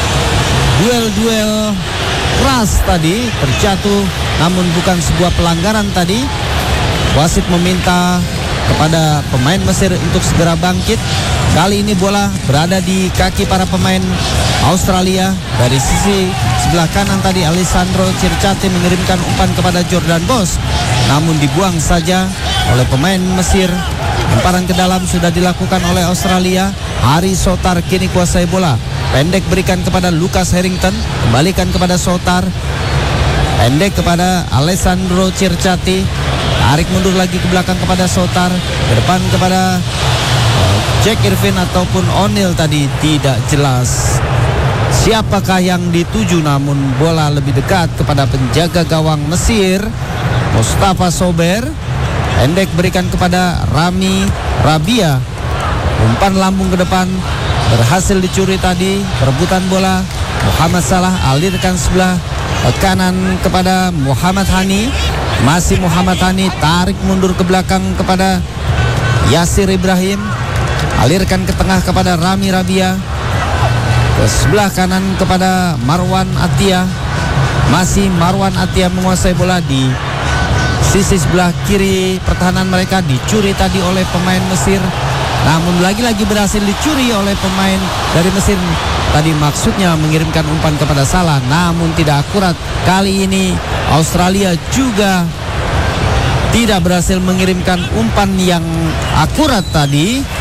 duel-duel keras tadi, terjatuh namun bukan sebuah pelanggaran tadi. Wasit meminta kepada pemain Mesir untuk segera bangkit. Kali ini bola berada di kaki para pemain Australia. Dari sisi sebelah kanan tadi Alessandro Circati mengirimkan umpan kepada Jordan Bosch, namun dibuang saja oleh pemain Mesir. Lemparan ke dalam sudah dilakukan oleh Australia. Hari Sotar kini kuasai bola. Pendek berikan kepada Lucas Harrington, kembalikan kepada Sotar. Pendek kepada Alessandro Circati. Tarik mundur lagi ke belakang kepada Sotar. Ke depan kepada Jack Irvin ataupun O'Neal tadi tidak jelas siapakah yang dituju, namun bola lebih dekat kepada penjaga gawang Mesir, Mustafa Sober. Pendek berikan kepada Rami Rabia. Umpan lambung ke depan berhasil dicuri tadi. Perebutan bola Muhammad Salah alirkan sebelah kanan kepada Muhammad Hani. Masih Muhammad Hani, tarik mundur ke belakang kepada Yasir Ibrahim. Alirkan ke tengah kepada Rami Rabia. Ke sebelah kanan kepada Marwan Atia. Masih Marwan Atia menguasai bola di sisi sebelah kiri pertahanan mereka. Dicuri tadi oleh pemain Mesir, namun lagi-lagi berhasil dicuri oleh pemain dari Mesir. Tadi maksudnya mengirimkan umpan kepada Salah, namun tidak akurat. Kali ini Australia juga tidak berhasil mengirimkan umpan yang akurat tadi.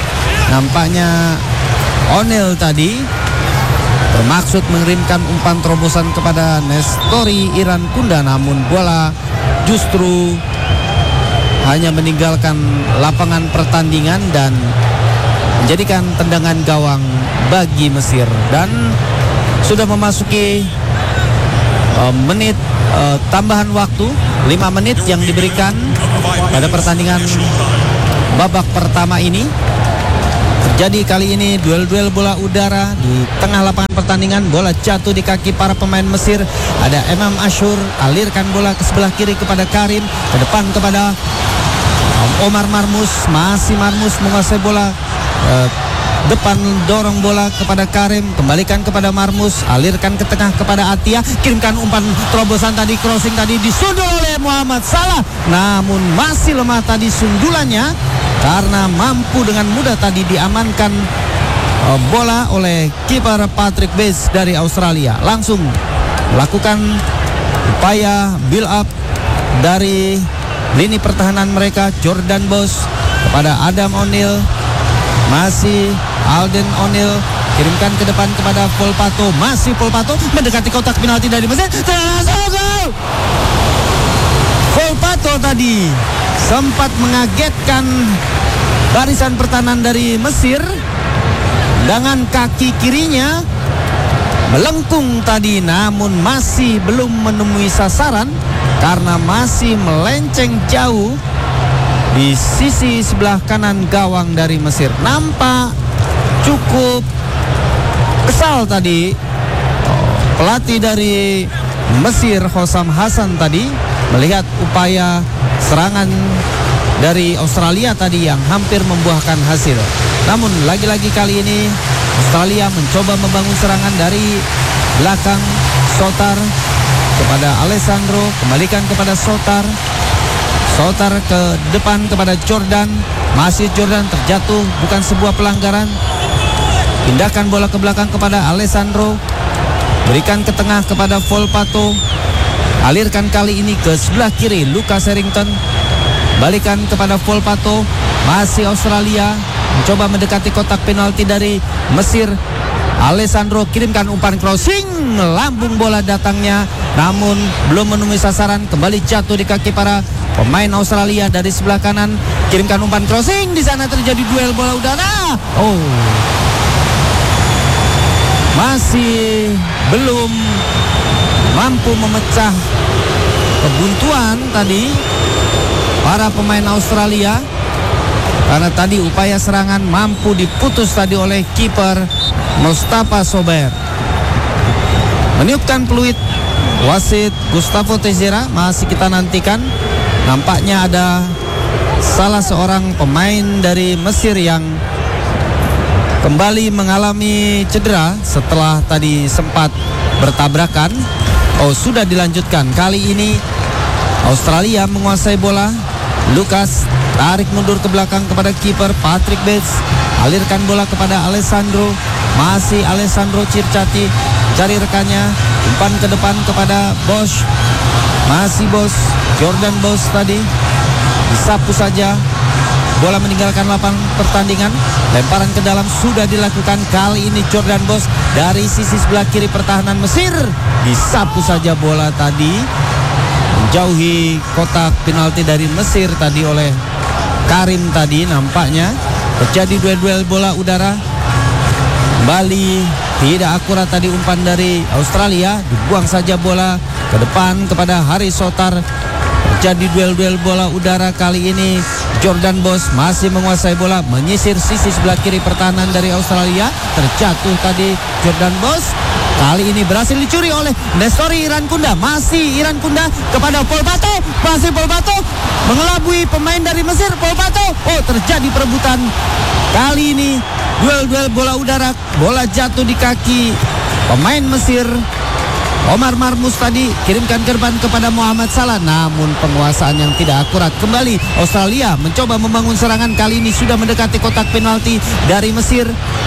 Nampaknya O'Neil tadi bermaksud mengirimkan umpan terobosan kepada Nestori Irankunda, namun bola justru hanya meninggalkan lapangan pertandingan dan menjadikan tendangan gawang bagi Mesir. Dan sudah memasuki menit tambahan waktu 5 menit yang diberikan pada pertandingan babak pertama ini. Terjadi kali ini duel-duel bola udara di tengah lapangan pertandingan. Bola jatuh di kaki para pemain Mesir. Ada Imam Ashur, alirkan bola ke sebelah kiri kepada Karim, ke depan kepada Omar Marmus. Masih Marmus menguasai bola, depan dorong bola kepada Karim, kembalikan kepada Marmus, alirkan ke tengah kepada Atia, kirimkan umpan terobosan tadi, crossing tadi disundul oleh Muhammad Salah, namun masih lemah tadi sundulannya karena mampu dengan mudah tadi diamankan bola oleh kiper Patrick Bates dari Australia. Langsung melakukan upaya build up dari lini pertahanan mereka. Jordan Bos kepada Adam O'Neil, masih Alden O'Neil, kirimkan ke depan kepada Volpato, masih Volpato mendekati kotak penalti dari Mesir. Gol! Volpato tadi sempat mengagetkan barisan pertahanan dari Mesir dengan kaki kirinya melengkung tadi, namun masih belum menemui sasaran karena masih melenceng jauh di sisi sebelah kanan gawang dari Mesir. Nampak cukup kesal tadi pelatih dari Mesir, Hossam Hassan tadi, melihat upaya serangan dari Australia tadi yang hampir membuahkan hasil. Namun lagi-lagi kali ini Australia mencoba membangun serangan dari belakang. Sotar kepada Alessandro, kembalikan kepada Sotar ke depan kepada Jordan, masih Jordan terjatuh, bukan sebuah pelanggaran. Pindahkan bola ke belakang kepada Alessandro, berikan ke tengah kepada Volpato, alirkan kali ini ke sebelah kiri Lucas Harrington, balikan kepada Volpato. Masih Australia mencoba mendekati kotak penalti dari Mesir. Alessandro kirimkan umpan crossing, lambung bola datangnya, namun belum menemui sasaran, kembali jatuh di kaki para pemain Australia dari sebelah kanan. Kirimkan umpan crossing, di sana terjadi duel bola udara. Masih belum mampu memecah kebuntuan tadi para pemain Australia, karena tadi upaya serangan mampu diputus tadi oleh kiper Mustafa Sober. Meniupkan peluit wasit Gustavo Teixeira, masih kita nantikan. Nampaknya ada salah seorang pemain dari Mesir yang kembali mengalami cedera setelah tadi sempat bertabrakan. Sudah dilanjutkan. Kali ini Australia menguasai bola. Lucas tarik mundur ke belakang kepada kiper Patrick Bates, alirkan bola kepada Alessandro, masih Alessandro Circati, cari rekannya, umpan ke depan kepada Bosch, masih Bos, Jordan Bos tadi disapu saja, bola meninggalkan lapangan pertandingan. Lemparan ke dalam sudah dilakukan, kali ini Jordan Bos dari sisi sebelah kiri pertahanan Mesir, disapu saja bola tadi menjauhi kotak penalti dari Mesir tadi oleh Karim tadi. Nampaknya terjadi duel-duel bola udara. Kembali tidak akurat tadi umpan dari Australia, dibuang saja bola ke depan kepada Haris Sotar. Terjadi duel-duel bola udara kali ini. Jordan Bos masih menguasai bola, menyisir sisi sebelah kiri pertahanan dari Australia. Terjatuh tadi Jordan Bos. Kali ini berhasil dicuri oleh Nestori Irankunda. Masih Irankunda kepada Volpato. Masih Volpato mengelabui pemain dari Mesir. Volpato. Terjadi perebutan. Kali ini duel-duel bola udara. Bola jatuh di kaki pemain Mesir. Omar Marmus tadi kirimkan ke depan kepada Muhammad Salah, namun penguasaan yang tidak akurat. Kembali Australia mencoba membangun serangan. Kali ini sudah mendekati kotak penalti dari Mesir.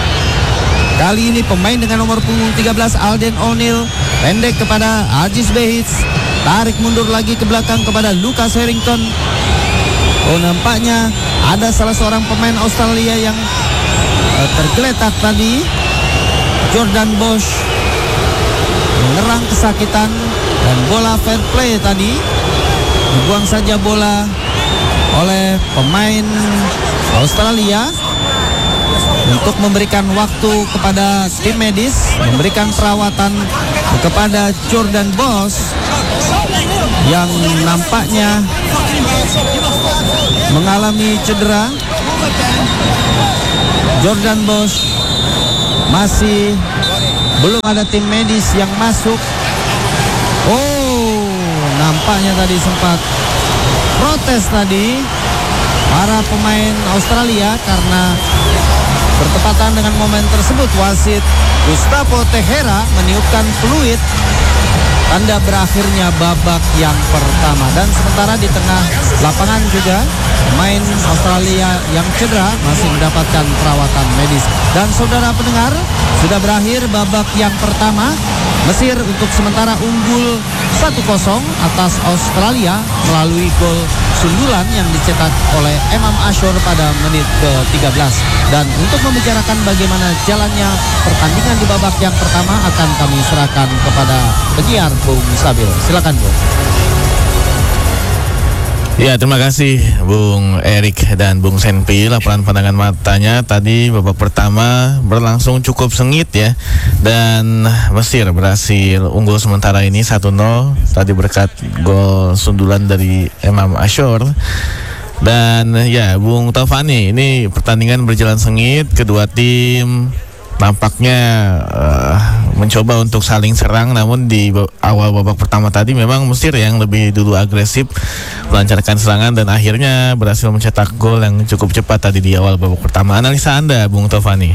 Kali ini pemain dengan nomor punggung 13 Alden O'Neil, pendek kepada Aziz Behits, tarik mundur lagi ke belakang kepada Lucas Harrington. Nampaknya ada salah seorang pemain Australia yang tergeletak tadi. Jordan Bosch menyerang kesakitan dan bola fair play tadi. Dibuang saja bola oleh pemain Australia untuk memberikan waktu kepada tim medis, memberikan perawatan kepada Jordan Bosch yang nampaknya mengalami cedera. Jordan Bosch masih belum ada tim medis yang masuk. Oh, nampaknya tadi sempat protes tadi para pemain Australia karena bertepatan dengan momen tersebut wasit Gustavo Tejera meniupkan peluit tanda berakhirnya babak yang pertama. Dan sementara di tengah lapangan juga pemain Australia yang cedera masih mendapatkan perawatan medis. Dan saudara pendengar, sudah berakhir babak yang pertama. Mesir untuk sementara unggul 1-0 atas Australia melalui gol sundulan yang dicetak oleh Emam Ashur pada menit ke-13. Dan untuk membicarakan bagaimana jalannya pertandingan di babak yang pertama akan kami serahkan kepada penyiar Bung Sabil. Silakan Bung. Ya, terima kasih Bung Erik dan Bung Senpi. Laporan pandangan matanya tadi babak pertama berlangsung cukup sengit ya. Dan Mesir berhasil unggul sementara ini 1-0 tadi berkat gol sundulan dari Emam Ashur. Dan ya Bung Taufani, ini pertandingan berjalan sengit, kedua tim nampaknya mencoba untuk saling serang, namun di awal babak pertama tadi memang Mesir yang lebih dulu agresif melancarkan serangan dan akhirnya berhasil mencetak gol yang cukup cepat tadi di awal babak pertama. Analisa Anda Bung Taufani?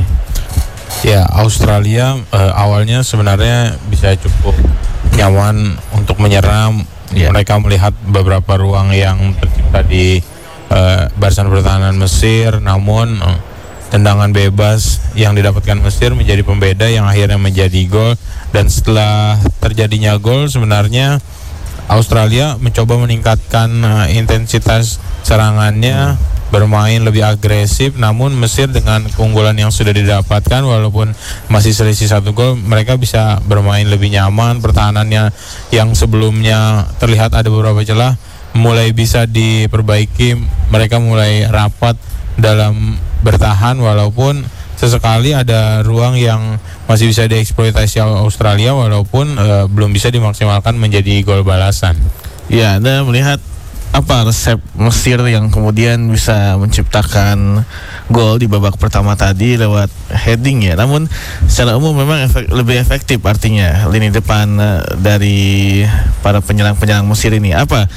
Ya, Australia awalnya sebenarnya bisa cukup nyaman untuk menyerang. Mereka melihat beberapa ruang yang tercipta di barisan pertahanan Mesir, namun tendangan bebas yang didapatkan Mesir menjadi pembeda yang akhirnya menjadi gol. Dan setelah terjadinya gol, sebenarnya Australia mencoba meningkatkan intensitas serangannya, bermain lebih agresif. Namun Mesir dengan keunggulan yang sudah didapatkan, walaupun masih selisih 1 gol, mereka bisa bermain lebih nyaman. Pertahanannya yang sebelumnya terlihat ada beberapa celah mulai bisa diperbaiki. Mereka mulai rapat dalam bertahan, walaupun sesekali ada ruang yang masih bisa dieksploitasi Australia, walaupun belum bisa dimaksimalkan menjadi gol balasan. Ya, Anda melihat apa resep Mesir yang kemudian bisa menciptakan gol di babak pertama tadi lewat heading ya. Namun secara umum memang lebih efektif artinya lini depan dari para penyerang-penyerang Mesir ini. Apa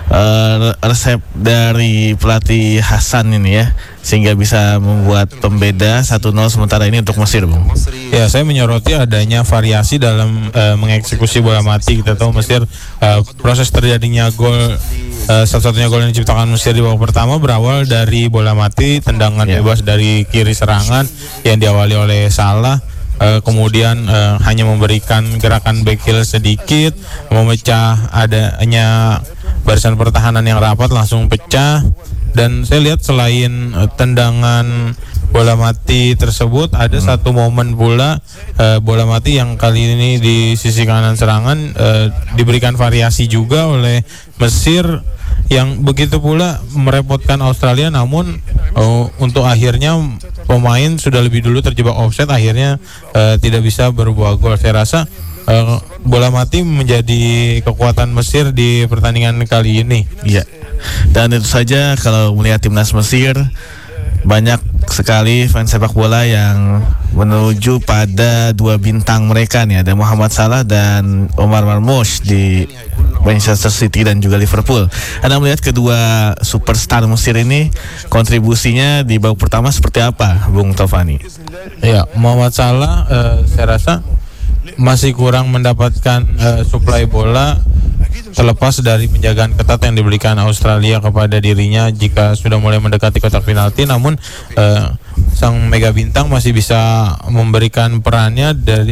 resep dari pelatih Hasan ini ya, sehingga bisa membuat pembeda 1-0 sementara ini untuk Mesir, Bung? Ya, saya menyoroti adanya variasi dalam mengeksekusi bola mati. Kita tahu Mesir proses terjadinya gol, salah satunya gol yang diciptakan Mesir di babak pertama berawal dari bola mati, tendangan bebas dari kiri serangan yang diawali oleh Salah. Kemudian hanya memberikan gerakan back heel sedikit, memecah adanya barisan pertahanan yang rapat, langsung pecah. Dan saya lihat selain tendangan bola mati tersebut, ada satu momen pula bola mati yang kali ini di sisi kanan serangan diberikan variasi juga oleh Mesir yang begitu pula merepotkan Australia. Namun untuk akhirnya pemain sudah lebih dulu terjebak offside, akhirnya tidak bisa berbuah gol. Saya rasa bola mati menjadi kekuatan Mesir di pertandingan kali ini. Iya. Dan itu saja kalau melihat timnas Mesir, banyak sekali fans sepak bola yang menuju pada 2 bintang mereka nih, ada Muhammad Salah dan Omar Marmoush di Manchester City dan juga Liverpool. Anda melihat kedua superstar Mesir ini kontribusinya di babak pertama seperti apa, Bung Taufani? Ya, Muhammad Salah saya rasa masih kurang mendapatkan suplai bola, terlepas dari penjagaan ketat yang diberikan Australia kepada dirinya jika sudah mulai mendekati kotak penalti. Namun sang mega bintang masih bisa memberikan perannya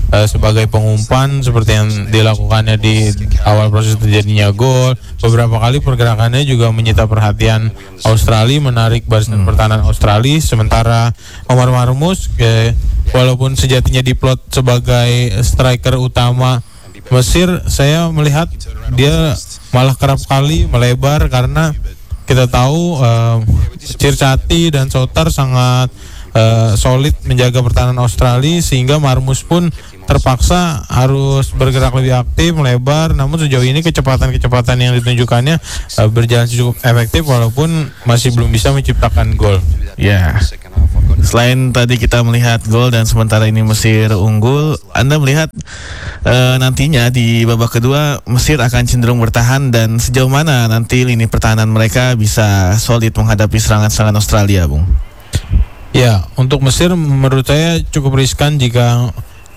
sebagai pengumpan seperti yang dilakukannya di awal proses terjadinya gol. Beberapa kali pergerakannya juga menyita perhatian Australia, menarik barisan pertahanan Australia. Sementara Omar Marmus walaupun sejatinya diplot sebagai striker utama Mesir, saya melihat dia malah kerap kali melebar karena kita tahu Circati dan Sotar sangat solid menjaga pertahanan Australia, sehingga Marmus pun terpaksa harus bergerak lebih aktif, melebar. Namun sejauh ini kecepatan yang ditunjukkannya berjalan cukup efektif walaupun masih belum bisa menciptakan gol. Ya. Selain tadi kita melihat gol dan sementara ini Mesir unggul, Anda melihat nantinya di babak kedua Mesir akan cenderung bertahan, dan sejauh mana nanti lini pertahanan mereka bisa solid menghadapi serangan-serangan Australia, Bung? Ya, untuk Mesir menurut saya cukup riskan jika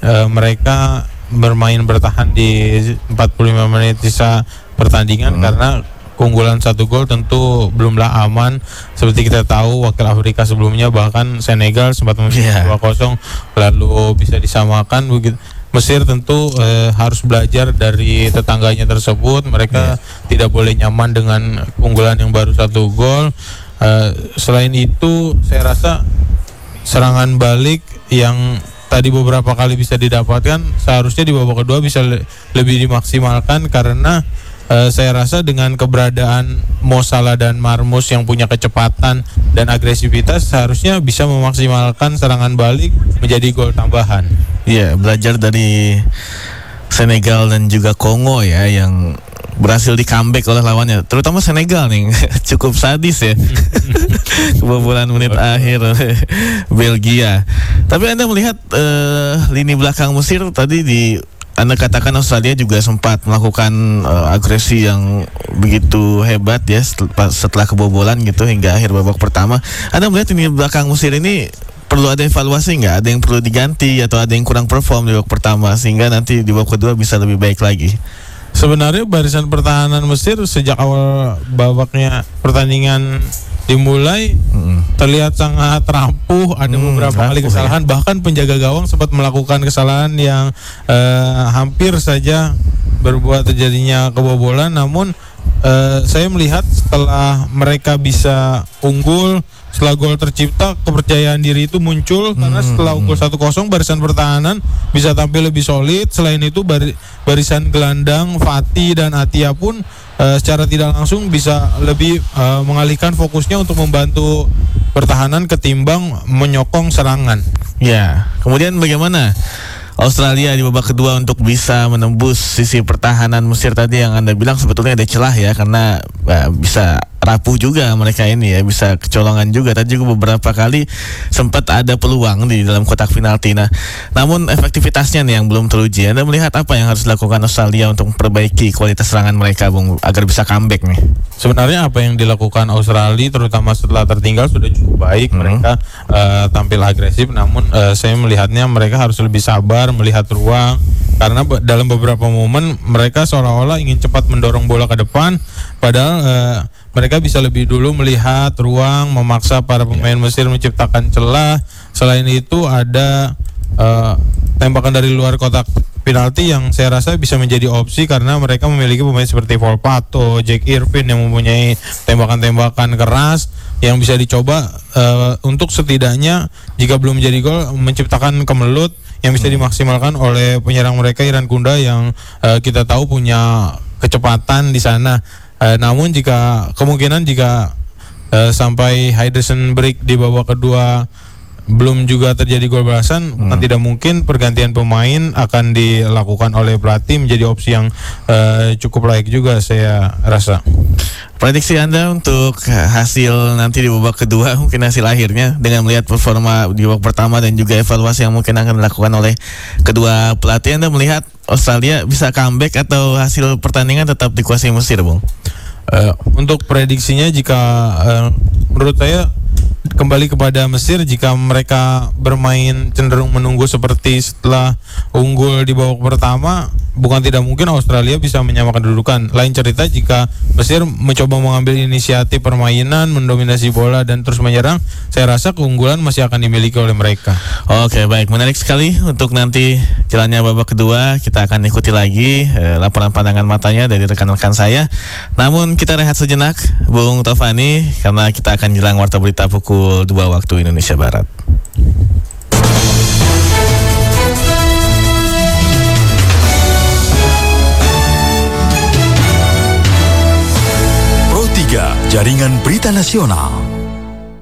mereka bermain bertahan di 45 menit sisa pertandingan, karena keunggulan 1 gol tentu belumlah aman. Seperti kita tahu wakil Afrika sebelumnya, bahkan Senegal sempat memimpin 2-0 lalu bisa disamakan begitu. Mesir tentu harus belajar dari tetangganya tersebut. Mereka tidak boleh nyaman dengan keunggulan yang baru 1 gol. Selain itu saya rasa serangan balik yang tadi beberapa kali bisa didapatkan seharusnya di babak kedua bisa lebih dimaksimalkan, karena saya rasa dengan keberadaan Mo Salah dan Marmus yang punya kecepatan dan agresivitas seharusnya bisa memaksimalkan serangan balik menjadi gol tambahan. Iya, belajar dari Senegal dan juga Kongo ya, yang berhasil di comeback oleh lawannya, terutama Senegal nih cukup sadis ya. Kebobolan menit akhir oleh Belgia. Tapi Anda melihat lini belakang Mesir tadi Anda katakan Australia juga sempat melakukan agresi yang begitu hebat ya setelah kebobolan gitu hingga akhir babak pertama. Anda melihat lini belakang Mesir ini perlu ada evaluasi nggak? Ada yang perlu diganti atau ada yang kurang perform di babak pertama sehingga nanti di babak kedua bisa lebih baik lagi? Sebenarnya barisan pertahanan Mesir sejak awal babaknya pertandingan dimulai terlihat sangat rapuh. Ada beberapa kali kesalahan, bahkan penjaga gawang sempat melakukan kesalahan yang hampir saja berbuat terjadinya kebobolan. Namun saya melihat setelah mereka bisa unggul, setelah gol tercipta, kepercayaan diri itu muncul karena setelah unggul 1-0 barisan pertahanan bisa tampil lebih solid. Selain itu barisan gelandang Fatih dan Atia pun secara tidak langsung bisa lebih mengalihkan fokusnya untuk membantu pertahanan ketimbang menyokong serangan. Ya, kemudian bagaimana Australia di babak kedua untuk bisa menembus sisi pertahanan Mesir tadi yang Anda bilang sebetulnya ada celah ya, karena bisa rapuh juga mereka ini ya, bisa kecolongan juga. Tadi juga beberapa kali sempat ada peluang di dalam kotak penalti. Nah, namun efektivitasnya nih yang belum teruji. Anda melihat apa yang harus dilakukan Australia untuk memperbaiki kualitas serangan mereka, Bung, agar bisa comeback nih? Sebenarnya apa yang dilakukan Australia terutama setelah tertinggal sudah cukup baik. Mereka tampil agresif, namun saya melihatnya mereka harus lebih sabar melihat ruang, karena dalam beberapa momen mereka seolah-olah ingin cepat mendorong bola ke depan, padahal mereka bisa lebih dulu melihat ruang, memaksa para pemain Mesir menciptakan celah. Selain itu ada tembakan dari luar kotak penalti yang saya rasa bisa menjadi opsi karena mereka memiliki pemain seperti Volpato, Jack Irvin yang mempunyai tembakan-tembakan keras yang bisa dicoba untuk setidaknya jika belum menjadi gol menciptakan kemelut yang bisa dimaksimalkan oleh penyerang mereka Iran Kunda yang kita tahu punya kecepatan di sana. Namun jika sampai Henderson break di babak kedua belum juga terjadi gol balasan, kan tidak mungkin pergantian pemain akan dilakukan oleh pelatih menjadi opsi yang cukup layak juga saya rasa. Prediksi Anda untuk hasil nanti di babak kedua, mungkin hasil akhirnya dengan melihat performa di babak pertama dan juga evaluasi yang mungkin akan dilakukan oleh kedua pelatih, Anda melihat Australia bisa comeback atau hasil pertandingan tetap dikuasai Mesir, Bung? Untuk prediksinya jika menurut saya kembali kepada Mesir, jika mereka bermain cenderung menunggu seperti setelah unggul di babak pertama, bukan tidak mungkin Australia bisa menyamakan kedudukan. Lain cerita jika Mesir mencoba mengambil inisiatif permainan, mendominasi bola dan terus menyerang, saya rasa keunggulan masih akan dimiliki oleh mereka. Oke, baik, menarik sekali. Untuk nanti jalannya babak kedua kita akan ikuti lagi laporan pandangan matanya dari rekan-rekan saya. Namun kita rehat sejenak, Bung Tovani, karena kita akan jelang warta berita pukul 2 waktu Indonesia Barat. Pro 3, Jaringan Berita Nasional.